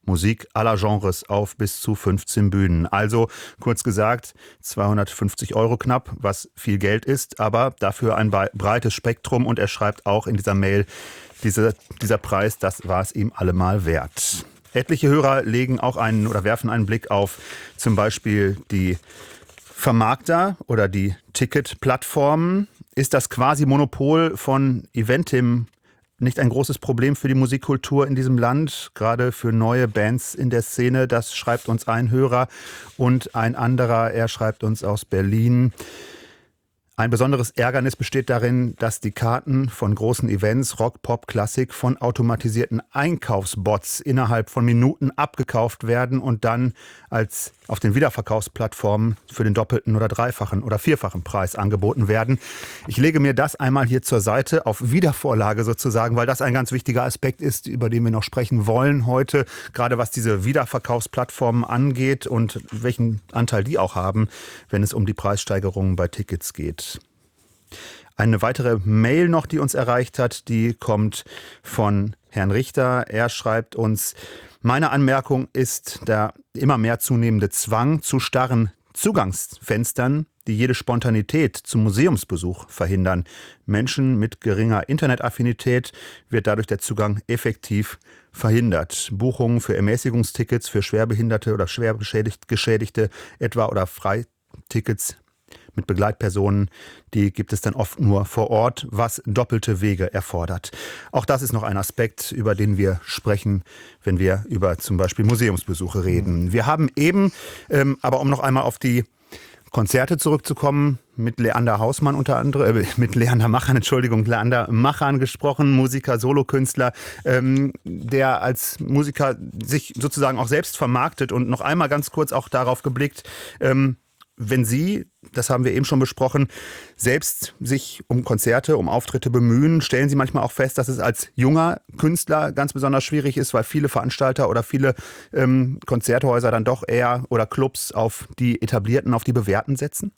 Musik aller Genres auf bis zu 15 Bühnen. Also kurz gesagt 250 € knapp, was viel Geld ist, aber dafür ein breites Spektrum. Und er schreibt auch in dieser Mail, dieser Preis, das war es ihm allemal wert. Etliche Hörer legen auch werfen einen Blick auf zum Beispiel die Vermarkter oder die Ticketplattformen. Ist das Quasi-Monopol von Eventim nicht ein großes Problem für die Musikkultur in diesem Land, gerade für neue Bands in der Szene? Das schreibt uns ein Hörer und ein anderer, er schreibt uns aus Berlin. Ein besonderes Ärgernis besteht darin, dass die Karten von großen Events, Rock, Pop, Klassik, von automatisierten Einkaufsbots innerhalb von Minuten abgekauft werden und dann als auf den Wiederverkaufsplattformen für den doppelten oder dreifachen oder vierfachen Preis angeboten werden. Ich lege mir das einmal hier zur Seite, auf Wiedervorlage sozusagen, weil das ein ganz wichtiger Aspekt ist, über den wir noch sprechen wollen heute, gerade was diese Wiederverkaufsplattformen angeht und welchen Anteil die auch haben, wenn es um die Preissteigerungen bei Tickets geht. Eine weitere Mail noch, die uns erreicht hat, die kommt von Herrn Richter. Er schreibt uns: Meine Anmerkung ist der immer mehr zunehmende Zwang zu starren Zugangsfenstern, die jede Spontanität zum Museumsbesuch verhindern. Menschen mit geringer Internetaffinität wird dadurch der Zugang effektiv verhindert. Buchungen für Ermäßigungstickets für Schwerbehinderte oder schwer Geschädigte etwa oder Freitickets mit Begleitpersonen, die gibt es dann oft nur vor Ort, was doppelte Wege erfordert. Auch das ist noch ein Aspekt, über den wir sprechen, wenn wir über zum Beispiel Museumsbesuche reden. Wir haben eben, aber um noch einmal auf die Konzerte zurückzukommen, mit Leander Hausmann unter anderem, mit Leander Machan gesprochen, Musiker, Solokünstler, der als Musiker sich sozusagen auch selbst vermarktet. Und noch einmal ganz kurz auch darauf geblickt, wenn Sie, das haben wir eben schon besprochen, selbst sich um Konzerte, um Auftritte bemühen, stellen Sie manchmal auch fest, dass es als junger Künstler ganz besonders schwierig ist, weil viele Veranstalter oder viele Konzerthäuser dann doch eher oder Clubs auf die Etablierten, auf die Bewährten setzen?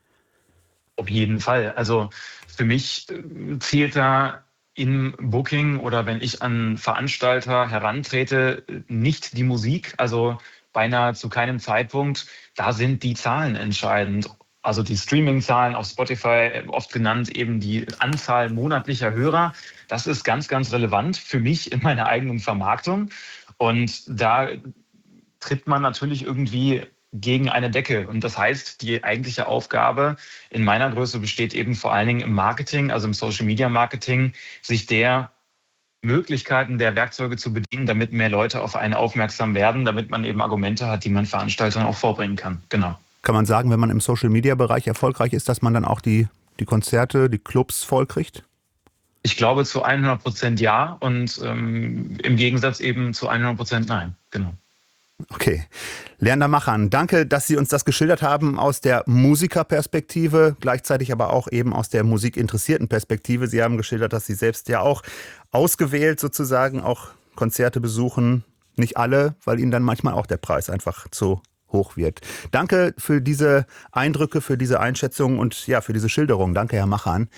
Auf jeden Fall. Also für mich zählt da im Booking oder wenn ich an Veranstalter herantrete, nicht die Musik, also beinahe zu keinem Zeitpunkt. Da sind die Zahlen entscheidend. Also die Streaming-Zahlen auf Spotify, oft genannt eben die Anzahl monatlicher Hörer. Das ist ganz, ganz relevant für mich in meiner eigenen Vermarktung. Und da tritt man natürlich irgendwie gegen eine Decke. Und das heißt, die eigentliche Aufgabe in meiner Größe besteht eben vor allen Dingen im Marketing, also im Social-Media-Marketing, sich der Möglichkeiten der Werkzeuge zu bedienen, damit mehr Leute auf einen aufmerksam werden, damit man eben Argumente hat, die man Veranstaltern auch vorbringen kann. Genau. Kann man sagen, wenn man im Social-Media-Bereich erfolgreich ist, dass man dann auch die Konzerte, die Clubs vollkriegt? Ich glaube zu 100% ja und im Gegensatz eben zu 100% nein. Genau. Okay. Leander Machan, danke, dass Sie uns das geschildert haben aus der Musikerperspektive, gleichzeitig aber auch eben aus der musikinteressierten Perspektive. Sie haben geschildert, dass Sie selbst ja auch ausgewählt sozusagen auch Konzerte besuchen. Nicht alle, weil Ihnen dann manchmal auch der Preis einfach zu hoch wird. Danke für diese Eindrücke, für diese Einschätzung und ja, für diese Schilderung. Danke, Herr Machan.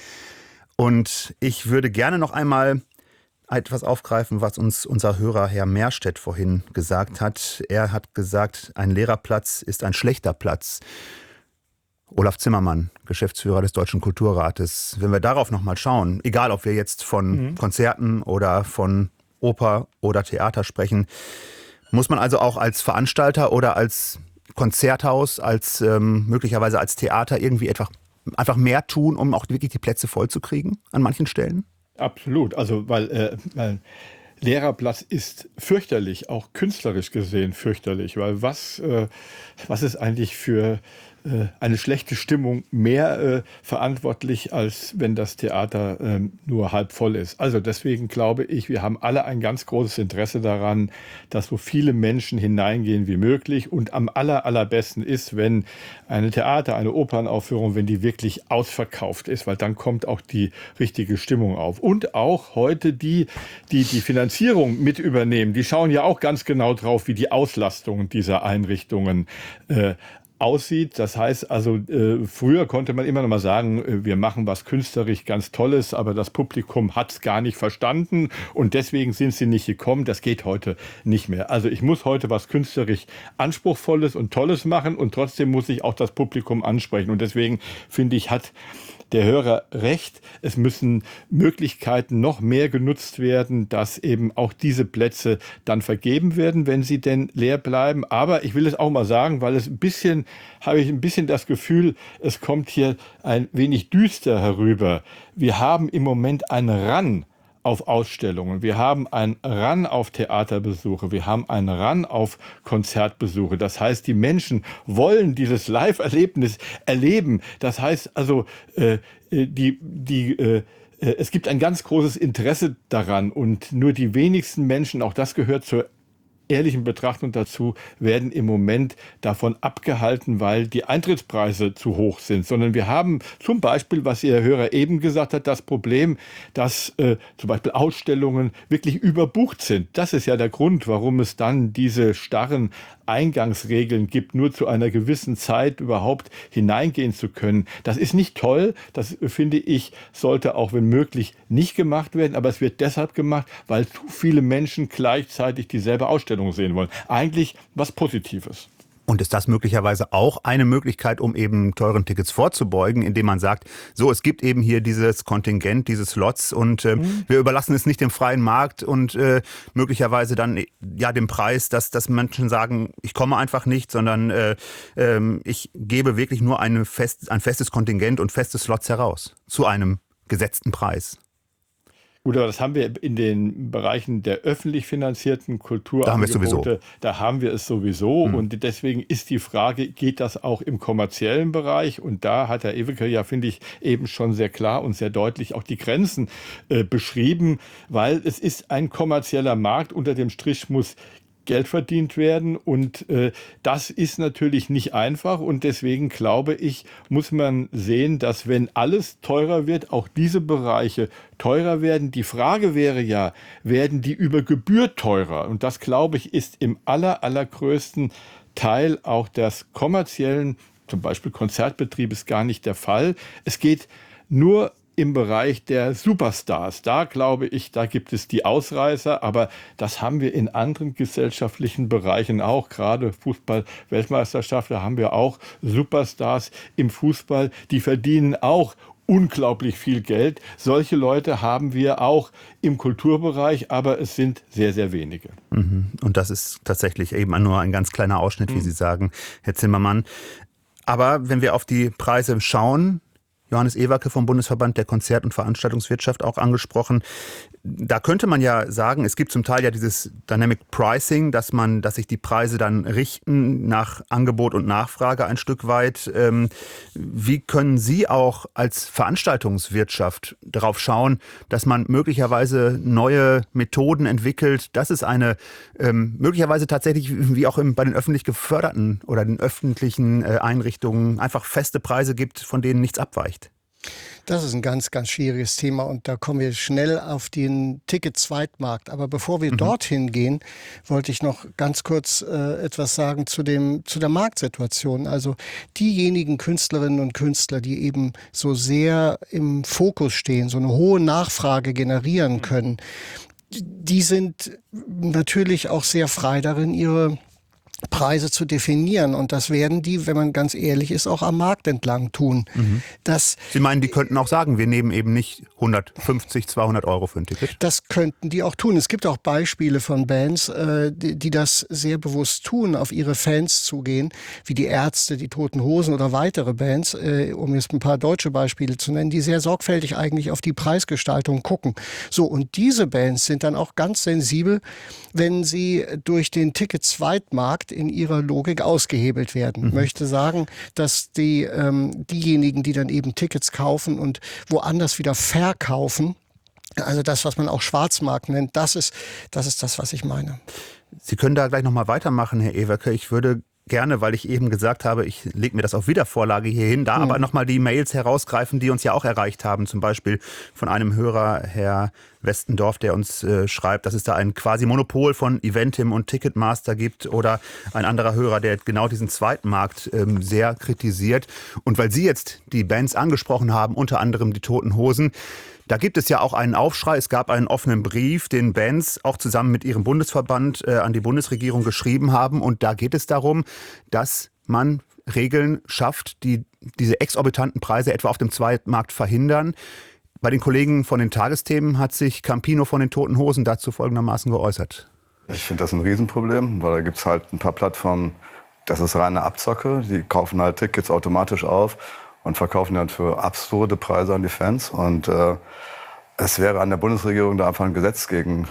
Und ich würde gerne noch einmal etwas aufgreifen, was uns unser Hörer Herr Mehrstedt vorhin gesagt hat. Er hat gesagt, ein leerer Platz ist ein schlechter Platz. Olaf Zimmermann, Geschäftsführer des Deutschen Kulturrates. Wenn wir darauf nochmal schauen, egal ob wir jetzt von Konzerten oder von Oper oder Theater sprechen, muss man also auch als Veranstalter oder als Konzerthaus, als möglicherweise als Theater irgendwie einfach mehr tun, um auch wirklich die Plätze voll zu kriegen an manchen Stellen? Absolut, also weil leerer Platz ist fürchterlich, auch künstlerisch gesehen fürchterlich, weil was ist eigentlich für eine schlechte Stimmung mehr verantwortlich, als wenn das Theater nur halb voll ist. Also deswegen glaube ich, wir haben alle ein ganz großes Interesse daran, dass so viele Menschen hineingehen wie möglich. Und am allerbesten ist, wenn eine eine Opernaufführung, wenn die wirklich ausverkauft ist, weil dann kommt auch die richtige Stimmung auf. Und auch heute die Finanzierung mit übernehmen, die schauen ja auch ganz genau drauf, wie die Auslastung dieser Einrichtungen aussieht. Das heißt also, früher konnte man immer noch mal sagen, wir machen was künstlerisch ganz Tolles, aber das Publikum hat es gar nicht verstanden und deswegen sind sie nicht gekommen. Das geht heute nicht mehr. Also ich muss heute was künstlerisch Anspruchsvolles und Tolles machen und trotzdem muss ich auch das Publikum ansprechen. Und deswegen finde ich, hat der Hörer recht. Es müssen Möglichkeiten noch mehr genutzt werden, dass eben auch diese Plätze dann vergeben werden, wenn sie denn leer bleiben. Aber ich will es auch mal sagen, weil habe ich ein bisschen das Gefühl, es kommt hier ein wenig düster herüber. Wir haben im Moment einen Run auf Ausstellungen, wir haben einen Run auf Theaterbesuche, wir haben einen Run auf Konzertbesuche. Das heißt, die Menschen wollen dieses Live-Erlebnis erleben. Das heißt also, es gibt ein ganz großes Interesse daran und nur die wenigsten Menschen, auch das gehört zur ehrlichen Betrachtung dazu, werden im Moment davon abgehalten, weil die Eintrittspreise zu hoch sind, sondern wir haben zum Beispiel, was Ihr Hörer eben gesagt hat, das Problem, dass zum Beispiel Ausstellungen wirklich überbucht sind. Das ist ja der Grund, warum es dann diese starren Eingangsregeln gibt, nur zu einer gewissen Zeit überhaupt hineingehen zu können. Das ist nicht toll, das finde ich, sollte auch wenn möglich nicht gemacht werden, aber es wird deshalb gemacht, weil zu viele Menschen gleichzeitig dieselbe Ausstellung sehen wollen. Eigentlich was Positives. Und ist das möglicherweise auch eine Möglichkeit, um eben teuren Tickets vorzubeugen, indem man sagt, so, es gibt eben hier dieses Kontingent, diese Slots und wir überlassen es nicht dem freien Markt und möglicherweise dann ja dem Preis, dass Menschen sagen, ich komme einfach nicht, sondern ich gebe wirklich nur ein festes Kontingent und feste Slots heraus zu einem gesetzten Preis. Gut, aber das haben wir in den Bereichen der öffentlich finanzierten Kulturangebote. Da haben wir es sowieso. Und deswegen ist die Frage, geht das auch im kommerziellen Bereich? Und da hat Herr Eweke ja, finde ich, eben schon sehr klar und sehr deutlich auch die Grenzen beschrieben, weil es ist ein kommerzieller Markt. Unter dem Strich muss Geld verdient werden und das ist natürlich nicht einfach und deswegen glaube ich, muss man sehen, dass wenn alles teurer wird, auch diese Bereiche teurer werden. Die Frage wäre ja, werden die über Gebühr teurer? Und das, glaube ich, ist im allergrößten Teil auch des kommerziellen, zum Beispiel Konzertbetriebes, gar nicht der Fall. Es geht nur im Bereich der Superstars. Da glaube ich, da gibt es die Ausreißer, aber das haben wir in anderen gesellschaftlichen Bereichen auch, gerade Fußball-Weltmeisterschaft, da haben wir auch Superstars im Fußball, die verdienen auch unglaublich viel Geld. Solche Leute haben wir auch im Kulturbereich, aber es sind sehr, sehr wenige. Und das ist tatsächlich eben nur ein ganz kleiner Ausschnitt, wie Sie sagen, Herr Zimmermann. Aber wenn wir auf die Preise schauen, Johannes Eweke vom Bundesverband der Konzert- und Veranstaltungswirtschaft auch angesprochen. Da könnte man ja sagen, es gibt zum Teil ja dieses Dynamic Pricing, dass sich die Preise dann richten nach Angebot und Nachfrage ein Stück weit. Wie können Sie auch als Veranstaltungswirtschaft darauf schauen, dass man möglicherweise neue Methoden entwickelt, dass es eine möglicherweise tatsächlich wie auch bei den öffentlich geförderten oder den öffentlichen Einrichtungen einfach feste Preise gibt, von denen nichts abweicht? Das ist ein ganz, ganz schwieriges Thema und da kommen wir schnell auf den Ticket-Zweitmarkt. Aber bevor wir dorthin gehen, wollte ich noch ganz kurz etwas sagen zu der Marktsituation. Also diejenigen Künstlerinnen und Künstler, die eben so sehr im Fokus stehen, so eine hohe Nachfrage generieren können, die sind natürlich auch sehr frei darin, ihre Preise zu definieren. Und das werden die, wenn man ganz ehrlich ist, auch am Markt entlang tun. Sie meinen, die könnten auch sagen, wir nehmen eben nicht 150, 200 Euro für ein Ticket? Das könnten die auch tun. Es gibt auch Beispiele von Bands, die das sehr bewusst tun, auf ihre Fans zugehen, wie die Ärzte, die Toten Hosen oder weitere Bands, um jetzt ein paar deutsche Beispiele zu nennen, die sehr sorgfältig eigentlich auf die Preisgestaltung gucken. So, und diese Bands sind dann auch ganz sensibel, wenn sie durch den Ticket-Zweitmarkt in ihrer Logik ausgehebelt werden. Möchte sagen, dass diejenigen, die dann eben Tickets kaufen und woanders wieder verkaufen, also das, was man auch Schwarzmarkt nennt, das ist das, was ich meine. Sie können da gleich nochmal weitermachen, Herr Eweke. Ich würde gerne, weil ich eben gesagt habe, ich lege mir das auf Wiedervorlage hier hin, da aber nochmal die Mails herausgreifen, die uns ja auch erreicht haben, zum Beispiel von einem Hörer, Herr Westendorf, der uns schreibt, dass es da ein quasi Monopol von Eventim und Ticketmaster gibt, oder ein anderer Hörer, der genau diesen Zweitmarkt sehr kritisiert. Und weil Sie jetzt die Bands angesprochen haben, unter anderem die Toten Hosen, da gibt es ja auch einen Aufschrei. Es gab einen offenen Brief, den Bands auch zusammen mit ihrem Bundesverband an die Bundesregierung geschrieben haben. Und da geht es darum, dass man Regeln schafft, die diese exorbitanten Preise etwa auf dem Zweitmarkt verhindern. Bei den Kollegen von den Tagesthemen hat sich Campino von den Toten Hosen dazu folgendermaßen geäußert. Ich finde das ein Riesenproblem, weil da gibt es halt ein paar Plattformen, das ist reine Abzocke. Die kaufen halt Tickets automatisch auf und verkaufen dann für absurde Preise an die Fans. Und es wäre an der Bundesregierung, da einfach ein Gesetz gegen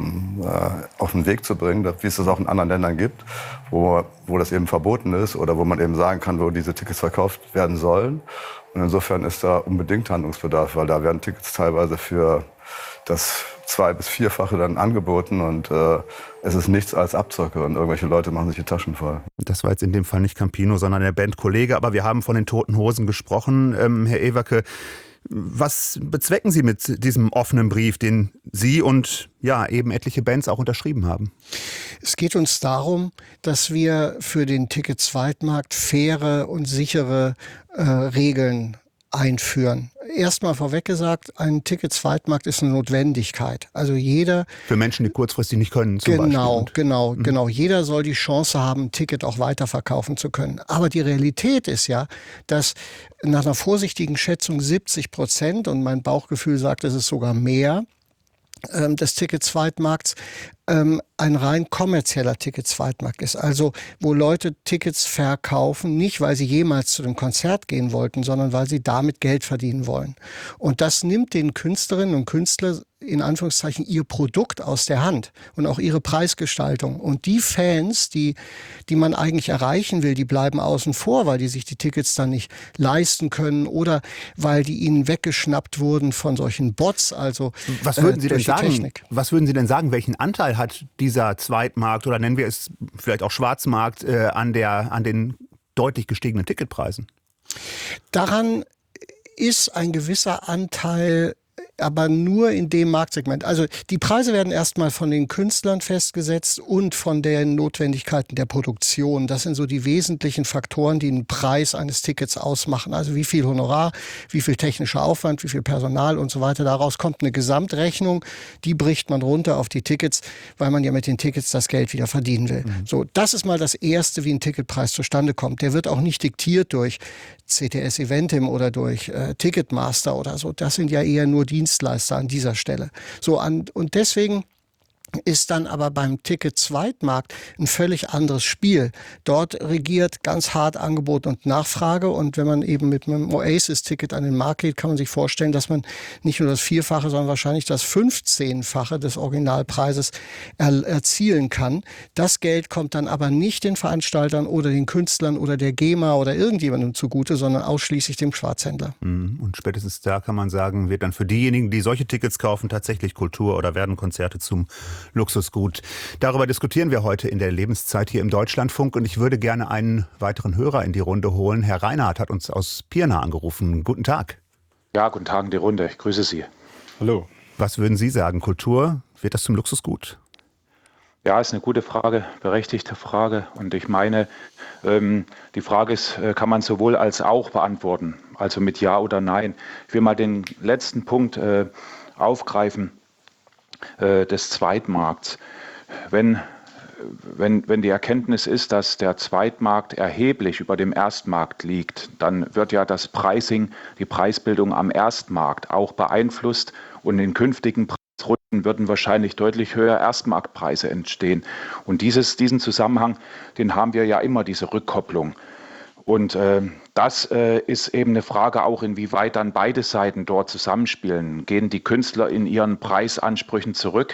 auf den Weg zu bringen, wie es das auch in anderen Ländern gibt, wo das eben verboten ist oder wo man eben sagen kann, wo diese Tickets verkauft werden sollen. Und insofern ist da unbedingt Handlungsbedarf, weil da werden Tickets teilweise für das 2- bis 4-fache dann angeboten und es ist nichts als Abzocke und irgendwelche Leute machen sich die Taschen voll. Das war jetzt in dem Fall nicht Campino, sondern der Bandkollege, aber wir haben von den Toten Hosen gesprochen. Herr Ewacke, was bezwecken Sie mit diesem offenen Brief, den Sie und ja eben etliche Bands auch unterschrieben haben? Es geht uns darum, dass wir für den Ticket-Zweitmarkt faire und sichere Regeln einführen. Erstmal vorweg gesagt, ein Ticket-Zweitmarkt ist eine Notwendigkeit. Also jeder... Für Menschen, die kurzfristig nicht können, zum Beispiel. Genau. Jeder soll die Chance haben, ein Ticket auch weiterverkaufen zu können. Aber die Realität ist ja, dass nach einer vorsichtigen Schätzung 70%, und mein Bauchgefühl sagt, es ist sogar mehr, des Ticket-Zweitmarkts ein rein kommerzieller Ticket-Zweitmarkt ist. Also wo Leute Tickets verkaufen, nicht weil sie jemals zu dem Konzert gehen wollten, sondern weil sie damit Geld verdienen wollen. Und das nimmt den Künstlerinnen und Künstlern in Anführungszeichen ihr Produkt aus der Hand und auch ihre Preisgestaltung. Und die Fans, die man eigentlich erreichen will, die bleiben außen vor, weil die sich die Tickets dann nicht leisten können oder weil die ihnen weggeschnappt wurden von solchen Bots. Also was würden Sie denn sagen? Technik. Was würden Sie denn sagen? Welchen Anteil hat dieser Zweitmarkt oder nennen wir es vielleicht auch Schwarzmarkt an den deutlich gestiegenen Ticketpreisen? Daran ist ein gewisser Anteil, aber nur in dem Marktsegment. Also die Preise werden erstmal von den Künstlern festgesetzt und von den Notwendigkeiten der Produktion. Das sind so die wesentlichen Faktoren, die den Preis eines Tickets ausmachen. Also wie viel Honorar, wie viel technischer Aufwand, wie viel Personal und so weiter. Daraus kommt eine Gesamtrechnung, die bricht man runter auf die Tickets, weil man ja mit den Tickets das Geld wieder verdienen will. So, das ist mal das Erste, wie ein Ticketpreis zustande kommt. Der wird auch nicht diktiert durch CTS Eventim oder durch Ticketmaster oder so. Das sind ja eher nur Dienstleister an dieser Stelle. Und deswegen ist dann aber beim Ticket-Zweitmarkt ein völlig anderes Spiel. Dort regiert ganz hart Angebot und Nachfrage. Und wenn man eben mit einem Oasis-Ticket an den Markt geht, kann man sich vorstellen, dass man nicht nur das 4-fache, sondern wahrscheinlich das 15-fache des Originalpreises erzielen kann. Das Geld kommt dann aber nicht den Veranstaltern oder den Künstlern oder der GEMA oder irgendjemandem zugute, sondern ausschließlich dem Schwarzhändler. Und spätestens da kann man sagen, wird dann für diejenigen, die solche Tickets kaufen, tatsächlich Kultur oder werden Konzerte zum Luxusgut. Darüber diskutieren wir heute in der Lebenszeit hier im Deutschlandfunk und ich würde gerne einen weiteren Hörer in die Runde holen. Herr Reinhardt hat uns aus Pirna angerufen. Guten Tag. Ja, guten Tag in die Runde. Ich grüße Sie. Hallo. Was würden Sie sagen? Kultur, wird das zum Luxusgut? Ja, ist eine gute Frage, berechtigte Frage. Und ich meine, die Frage ist, kann man sowohl als auch beantworten, also mit Ja oder Nein. Ich will mal den letzten Punkt aufgreifen. Des Zweitmarkts. Wenn die Erkenntnis ist, dass der Zweitmarkt erheblich über dem Erstmarkt liegt, dann wird ja das Pricing, die Preisbildung am Erstmarkt auch beeinflusst und in künftigen Preisrunden würden wahrscheinlich deutlich höher Erstmarktpreise entstehen. Und diesen Zusammenhang, den haben wir ja immer, diese Rückkopplung. Und das ist eben eine Frage auch, inwieweit dann beide Seiten dort zusammenspielen. Gehen die Künstler in ihren Preisansprüchen zurück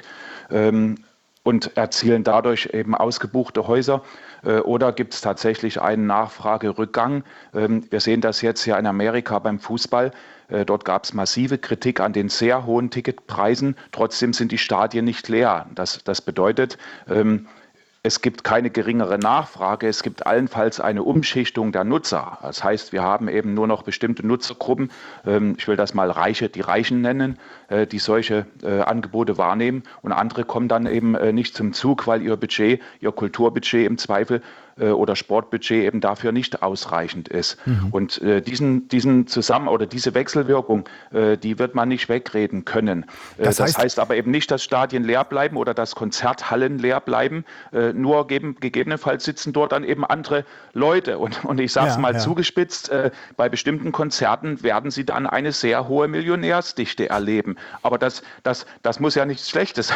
und erzielen dadurch eben ausgebuchte Häuser? Oder gibt es tatsächlich einen Nachfragerückgang? Wir sehen das jetzt ja in Amerika beim Fußball. Dort gab es massive Kritik an den sehr hohen Ticketpreisen. Trotzdem sind die Stadien nicht leer. Das bedeutet, es gibt keine geringere Nachfrage, es gibt allenfalls eine Umschichtung der Nutzer. Das heißt, wir haben eben nur noch bestimmte Nutzergruppen, ich will das mal die Reichen nennen, die solche Angebote wahrnehmen, und andere kommen dann eben nicht zum Zug, weil ihr Kulturbudget im Zweifel oder Sportbudget eben dafür nicht ausreichend ist. Und diesen diese Wechselwirkung, die wird man nicht wegreden können. Das heißt aber eben nicht, dass Stadien leer bleiben oder dass Konzerthallen leer bleiben. Nur gegebenenfalls sitzen dort dann eben andere Leute. Und ich sage es mal zugespitzt, bei bestimmten Konzerten werden sie dann eine sehr hohe Millionärsdichte erleben. Aber das muss ja nichts Schlechtes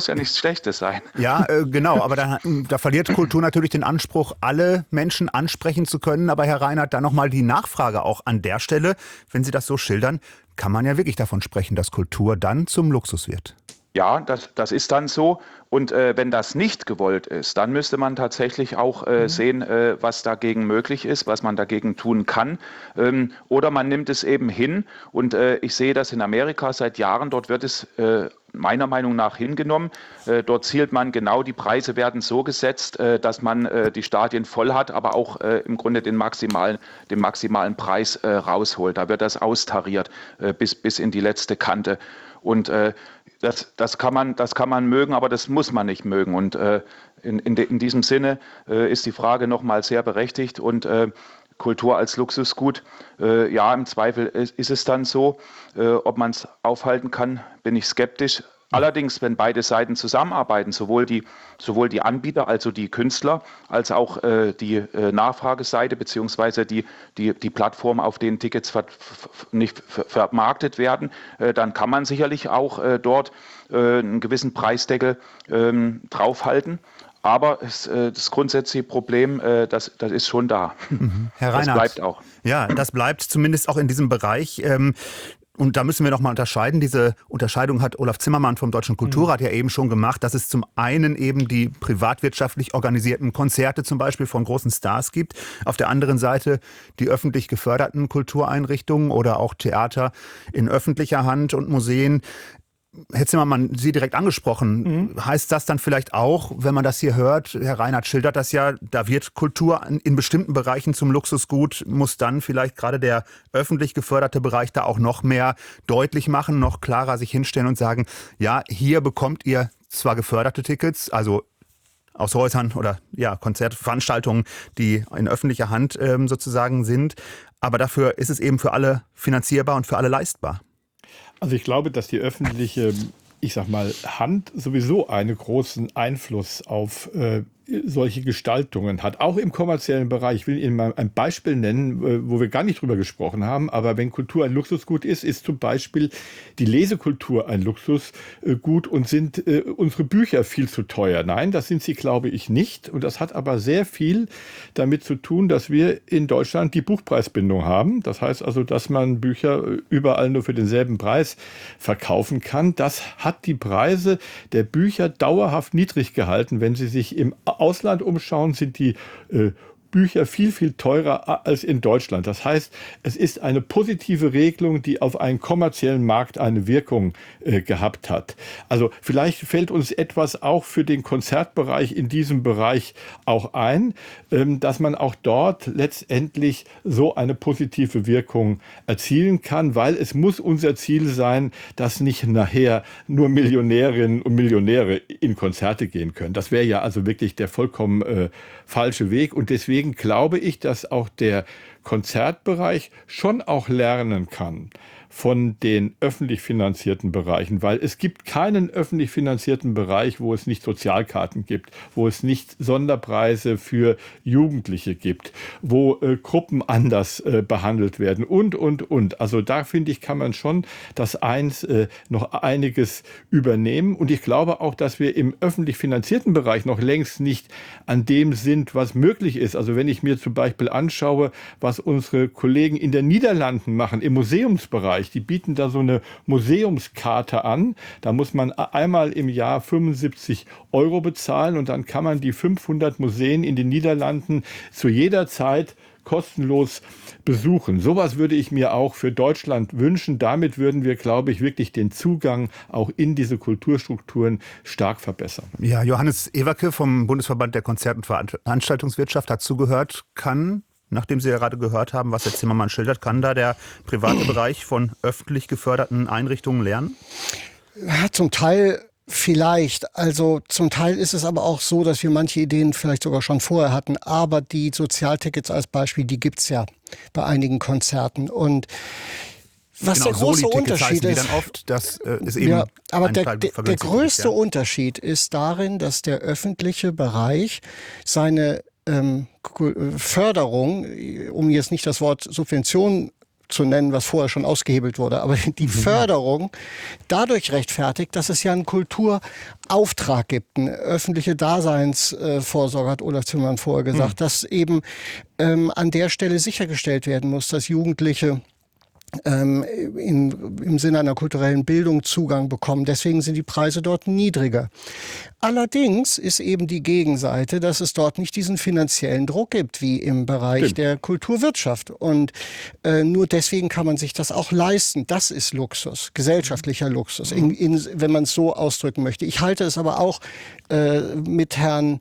sein. Ja, genau. Aber da verliert Kultur natürlich den Anspruch, alle Menschen ansprechen zu können. Aber Herr Reinert, dann nochmal die Nachfrage auch an der Stelle. Wenn Sie das so schildern, kann man ja wirklich davon sprechen, dass Kultur dann zum Luxus wird. Ja, das ist dann so. Und wenn das nicht gewollt ist, dann müsste man tatsächlich auch sehen, was dagegen möglich ist, was man dagegen tun kann. Oder man nimmt es eben hin. Und ich sehe das in Amerika seit Jahren. Dort wird es meiner Meinung nach hingenommen. Dort zielt man genau, die Preise werden so gesetzt, dass man die Stadien voll hat, aber auch im Grunde den maximalen Preis rausholt. Da wird das austariert bis in die letzte Kante. Und das kann man mögen, aber das muss man nicht mögen. Und in diesem Sinne ist die Frage nochmal sehr berechtigt. Und Kultur als Luxusgut, ja, im Zweifel ist es dann so. Ob man es aufhalten kann, bin ich skeptisch. Allerdings, wenn beide Seiten zusammenarbeiten, sowohl die Anbieter, also die Künstler, als auch die Nachfrageseite beziehungsweise die Plattform, auf denen Tickets nicht vermarktet werden, dann kann man sicherlich auch dort einen gewissen Preisdeckel draufhalten. Aber das grundsätzliche Problem, das ist schon da. Herr Reinert, das bleibt auch. Ja, das bleibt zumindest auch in diesem Bereich. Und da müssen wir nochmal unterscheiden. Diese Unterscheidung hat Olaf Zimmermann vom Deutschen Kulturrat ja eben schon gemacht, dass es zum einen eben die privatwirtschaftlich organisierten Konzerte zum Beispiel von großen Stars gibt. Auf der anderen Seite die öffentlich geförderten Kultureinrichtungen oder auch Theater in öffentlicher Hand und Museen. Herr Zimmermann, Sie direkt angesprochen. Heißt das dann vielleicht auch, wenn man das hier hört, Herr Reinert schildert das ja, da wird Kultur in bestimmten Bereichen zum Luxusgut, muss dann vielleicht gerade der öffentlich geförderte Bereich da auch noch mehr deutlich machen, noch klarer sich hinstellen und sagen, ja, hier bekommt ihr zwar geförderte Tickets, also aus Häusern oder ja, Konzertveranstaltungen, die in öffentlicher Hand sozusagen sind, aber dafür ist es eben für alle finanzierbar und für alle leistbar. Also ich glaube, dass die öffentliche, Hand sowieso einen großen Einfluss auf solche Gestaltungen hat, auch im kommerziellen Bereich. Ich will Ihnen mal ein Beispiel nennen, wo wir gar nicht drüber gesprochen haben, aber wenn Kultur ein Luxusgut ist, ist zum Beispiel die Lesekultur ein Luxusgut und sind unsere Bücher viel zu teuer. Nein, das sind sie, glaube ich, nicht. Und das hat aber sehr viel damit zu tun, dass wir in Deutschland die Buchpreisbindung haben. Das heißt also, dass man Bücher überall nur für denselben Preis verkaufen kann. Das hat die Preise der Bücher dauerhaft niedrig gehalten. Wenn Sie sich im Ausland umschauen, sind die Bücher viel, viel teurer als in Deutschland. Das heißt, es ist eine positive Regelung, die auf einen kommerziellen Markt eine Wirkung gehabt hat. Also vielleicht fällt uns etwas auch für den Konzertbereich in diesem Bereich auch ein, dass man auch dort letztendlich so eine positive Wirkung erzielen kann, weil es muss unser Ziel sein, dass nicht nachher nur Millionärinnen und Millionäre in Konzerte gehen können. Das wäre ja also wirklich der vollkommen falsche Weg und deswegen glaube ich, dass auch der Konzertbereich schon auch lernen kann von den öffentlich finanzierten Bereichen, weil es gibt keinen öffentlich finanzierten Bereich, wo es nicht Sozialkarten gibt, wo es nicht Sonderpreise für Jugendliche gibt, wo Gruppen anders behandelt werden und. Also da finde ich, kann man schon noch einiges übernehmen und ich glaube auch, dass wir im öffentlich finanzierten Bereich noch längst nicht an dem sind, was möglich ist. Also wenn ich mir zum Beispiel anschaue, was unsere Kollegen in den Niederlanden machen, im Museumsbereich, Bereich. Die bieten da so eine Museumskarte an. Da muss man einmal im Jahr 75 € bezahlen und dann kann man die 500 Museen in den Niederlanden zu jeder Zeit kostenlos besuchen. Sowas würde ich mir auch für Deutschland wünschen. Damit würden wir, glaube ich, wirklich den Zugang auch in diese Kulturstrukturen stark verbessern. Ja, Johannes Ewerke vom Bundesverband der Konzert- und Veranstaltungswirtschaft hat zugehört. Nachdem Sie ja gerade gehört haben, was Herr Zimmermann schildert, kann da der private Bereich von öffentlich geförderten Einrichtungen lernen? Ja, zum Teil vielleicht. Also zum Teil ist es aber auch so, dass wir manche Ideen vielleicht sogar schon vorher hatten. Aber die Sozialtickets als Beispiel, die gibt's ja bei einigen Konzerten. Und was der große Unterschied ist, dann oft, dass es eben ja, aber der größte Unterschied ist darin, dass der öffentliche Bereich seine Förderung, um jetzt nicht das Wort Subvention zu nennen, was vorher schon ausgehebelt wurde, aber die Förderung dadurch rechtfertigt, dass es ja einen Kulturauftrag gibt, eine öffentliche Daseinsvorsorge, hat Olaf Zimmermann vorher gesagt, dass eben an der Stelle sichergestellt werden muss, dass Jugendliche im Sinne einer kulturellen Bildung Zugang bekommen. Deswegen sind die Preise dort niedriger. Allerdings ist eben die Gegenseite, dass es dort nicht diesen finanziellen Druck gibt, wie im Bereich der Kulturwirtschaft. Und nur deswegen kann man sich das auch leisten. Das ist Luxus, gesellschaftlicher Luxus, wenn man es so ausdrücken möchte. Ich halte es aber auch mit Herrn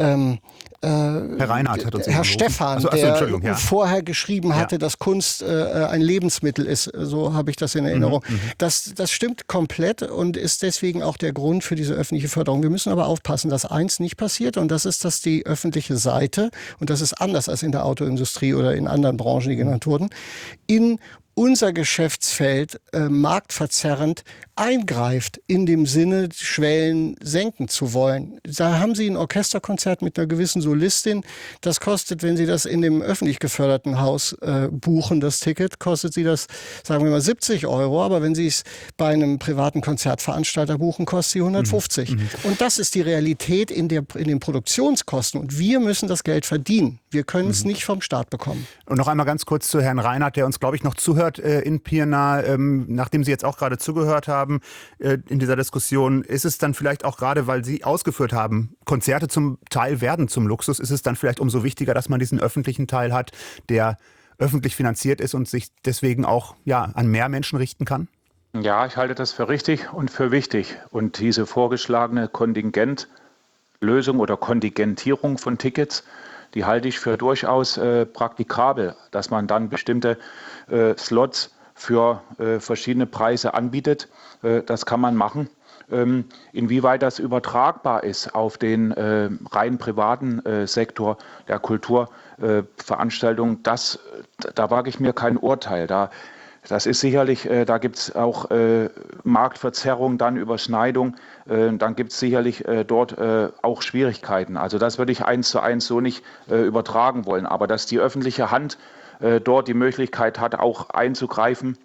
Herr Reinhardt hat uns Herr Stephan, der vorher geschrieben hatte, dass Kunst ein Lebensmittel ist. So habe ich das in Erinnerung. Das stimmt komplett und ist deswegen auch der Grund für diese öffentliche Förderung. Wir müssen aber aufpassen, dass eins nicht passiert und das ist, dass die öffentliche Seite, und das ist anders als in der Autoindustrie oder in anderen Branchen, die genannt wurden, in unser Geschäftsfeld marktverzerrend eingreift, in dem Sinne, Schwellen senken zu wollen. Da haben Sie ein Orchesterkonzert mit einer gewissen Solistin. Das kostet, wenn Sie das in dem öffentlich geförderten Haus buchen, das Ticket, kostet Sie das, sagen wir mal, 70 €. Aber wenn Sie es bei einem privaten Konzertveranstalter buchen, kostet Sie 150. Und das ist die Realität in den Produktionskosten. Und wir müssen das Geld verdienen. Wir können es nicht vom Staat bekommen. Und noch einmal ganz kurz zu Herrn Reinhardt, der uns, glaube ich, noch zuhört in Pirna. Nachdem Sie jetzt auch gerade zugehört haben in dieser Diskussion, ist es dann vielleicht auch gerade, weil Sie ausgeführt haben, Konzerte zum Teil werden zum Luxus, ist es dann vielleicht umso wichtiger, dass man diesen öffentlichen Teil hat, der öffentlich finanziert ist und sich deswegen auch an mehr Menschen richten kann? Ja, ich halte das für richtig und für wichtig. Und diese vorgeschlagene Kontingentlösung oder Kontingentierung von Tickets, die halte ich für durchaus praktikabel, dass man dann bestimmte Slots für verschiedene Preise anbietet. Das kann man machen. Inwieweit das übertragbar ist auf den rein privaten Sektor der Kulturveranstaltungen, da wage ich mir kein Urteil. Das ist sicherlich, da gibt es auch Marktverzerrung, dann Überschneidung, dann gibt es sicherlich dort auch Schwierigkeiten. Also das würde ich 1:1 so nicht übertragen wollen. Aber dass die öffentliche Hand dort die Möglichkeit hat, auch einzugreifen,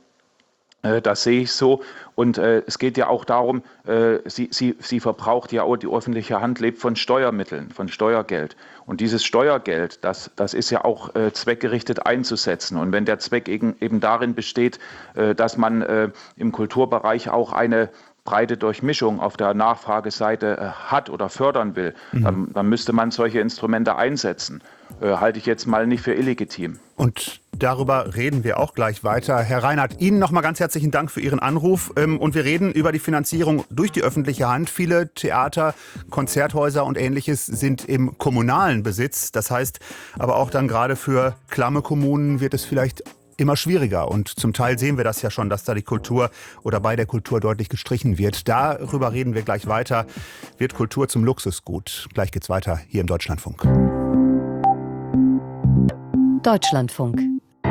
das sehe ich so. Und es geht ja auch darum, sie verbraucht ja auch, die öffentliche Hand lebt von Steuermitteln, von Steuergeld. Und dieses Steuergeld, das ist ja auch zweckgerichtet einzusetzen. Und wenn der Zweck eben darin besteht, dass man im Kulturbereich auch eine breite Durchmischung auf der Nachfrageseite hat oder fördern will, dann müsste man solche Instrumente einsetzen. Halte ich jetzt mal nicht für illegitim. Und darüber reden wir auch gleich weiter. Herr Reinhardt, Ihnen noch mal ganz herzlichen Dank für Ihren Anruf. Und wir reden über die Finanzierung durch die öffentliche Hand. Viele Theater, Konzerthäuser und Ähnliches sind im kommunalen Besitz. Das heißt aber auch dann gerade für klamme Kommunen wird es vielleicht immer schwieriger. Und zum Teil sehen wir das ja schon, dass da die Kultur oder bei der Kultur deutlich gestrichen wird. Darüber reden wir gleich weiter. Wird Kultur zum Luxusgut? Gleich geht's weiter hier im Deutschlandfunk. Deutschlandfunk.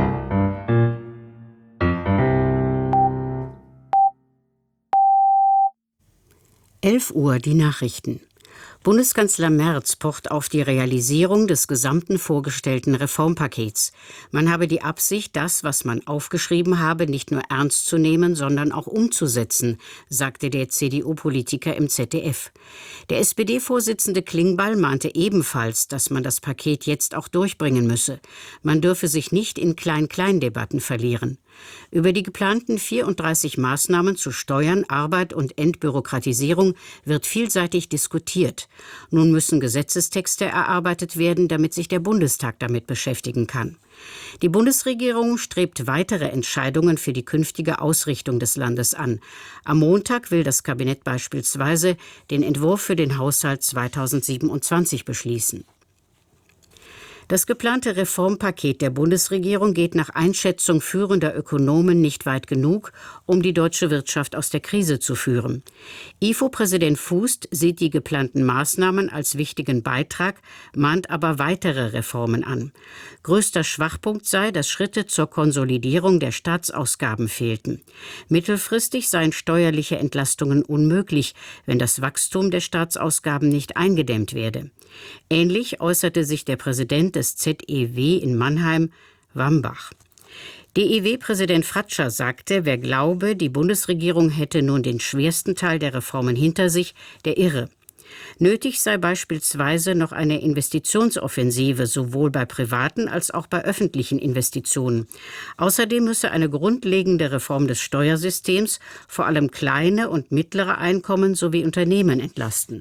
Uhr die Nachrichten. Bundeskanzler Merz pocht auf die Realisierung des gesamten vorgestellten Reformpakets. Man habe die Absicht, das, was man aufgeschrieben habe, nicht nur ernst zu nehmen, sondern auch umzusetzen, sagte der CDU-Politiker im ZDF. Der SPD-Vorsitzende Klingbeil mahnte ebenfalls, dass man das Paket jetzt auch durchbringen müsse. Man dürfe sich nicht in Klein-Klein-Debatten verlieren. Über die geplanten 34 Maßnahmen zu Steuern, Arbeit und Entbürokratisierung wird vielseitig diskutiert. Nun müssen Gesetzestexte erarbeitet werden, damit sich der Bundestag damit beschäftigen kann. Die Bundesregierung strebt weitere Entscheidungen für die künftige Ausrichtung des Landes an. Am Montag will das Kabinett beispielsweise den Entwurf für den Haushalt 2027 beschließen. Das geplante Reformpaket der Bundesregierung geht nach Einschätzung führender Ökonomen nicht weit genug, um die deutsche Wirtschaft aus der Krise zu führen. IFO-Präsident Fußt sieht die geplanten Maßnahmen als wichtigen Beitrag, mahnt aber weitere Reformen an. Größter Schwachpunkt sei, dass Schritte zur Konsolidierung der Staatsausgaben fehlten. Mittelfristig seien steuerliche Entlastungen unmöglich, wenn das Wachstum der Staatsausgaben nicht eingedämmt werde. Ähnlich äußerte sich der Präsident des ZEW in Mannheim, Wambach. DEW-Präsident Fratscher sagte, wer glaube, die Bundesregierung hätte nun den schwersten Teil der Reformen hinter sich, der irre. Nötig sei beispielsweise noch eine Investitionsoffensive, sowohl bei privaten als auch bei öffentlichen Investitionen. Außerdem müsse eine grundlegende Reform des Steuersystems vor allem kleine und mittlere Einkommen sowie Unternehmen entlasten.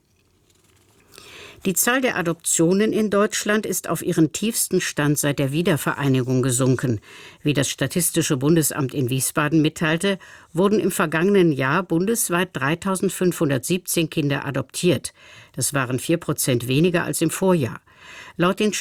Die Zahl der Adoptionen in Deutschland ist auf ihren tiefsten Stand seit der Wiedervereinigung gesunken. Wie das Statistische Bundesamt in Wiesbaden mitteilte, wurden im vergangenen Jahr bundesweit 3.517 Kinder adoptiert. Das waren 4% weniger als im Vorjahr. Laut den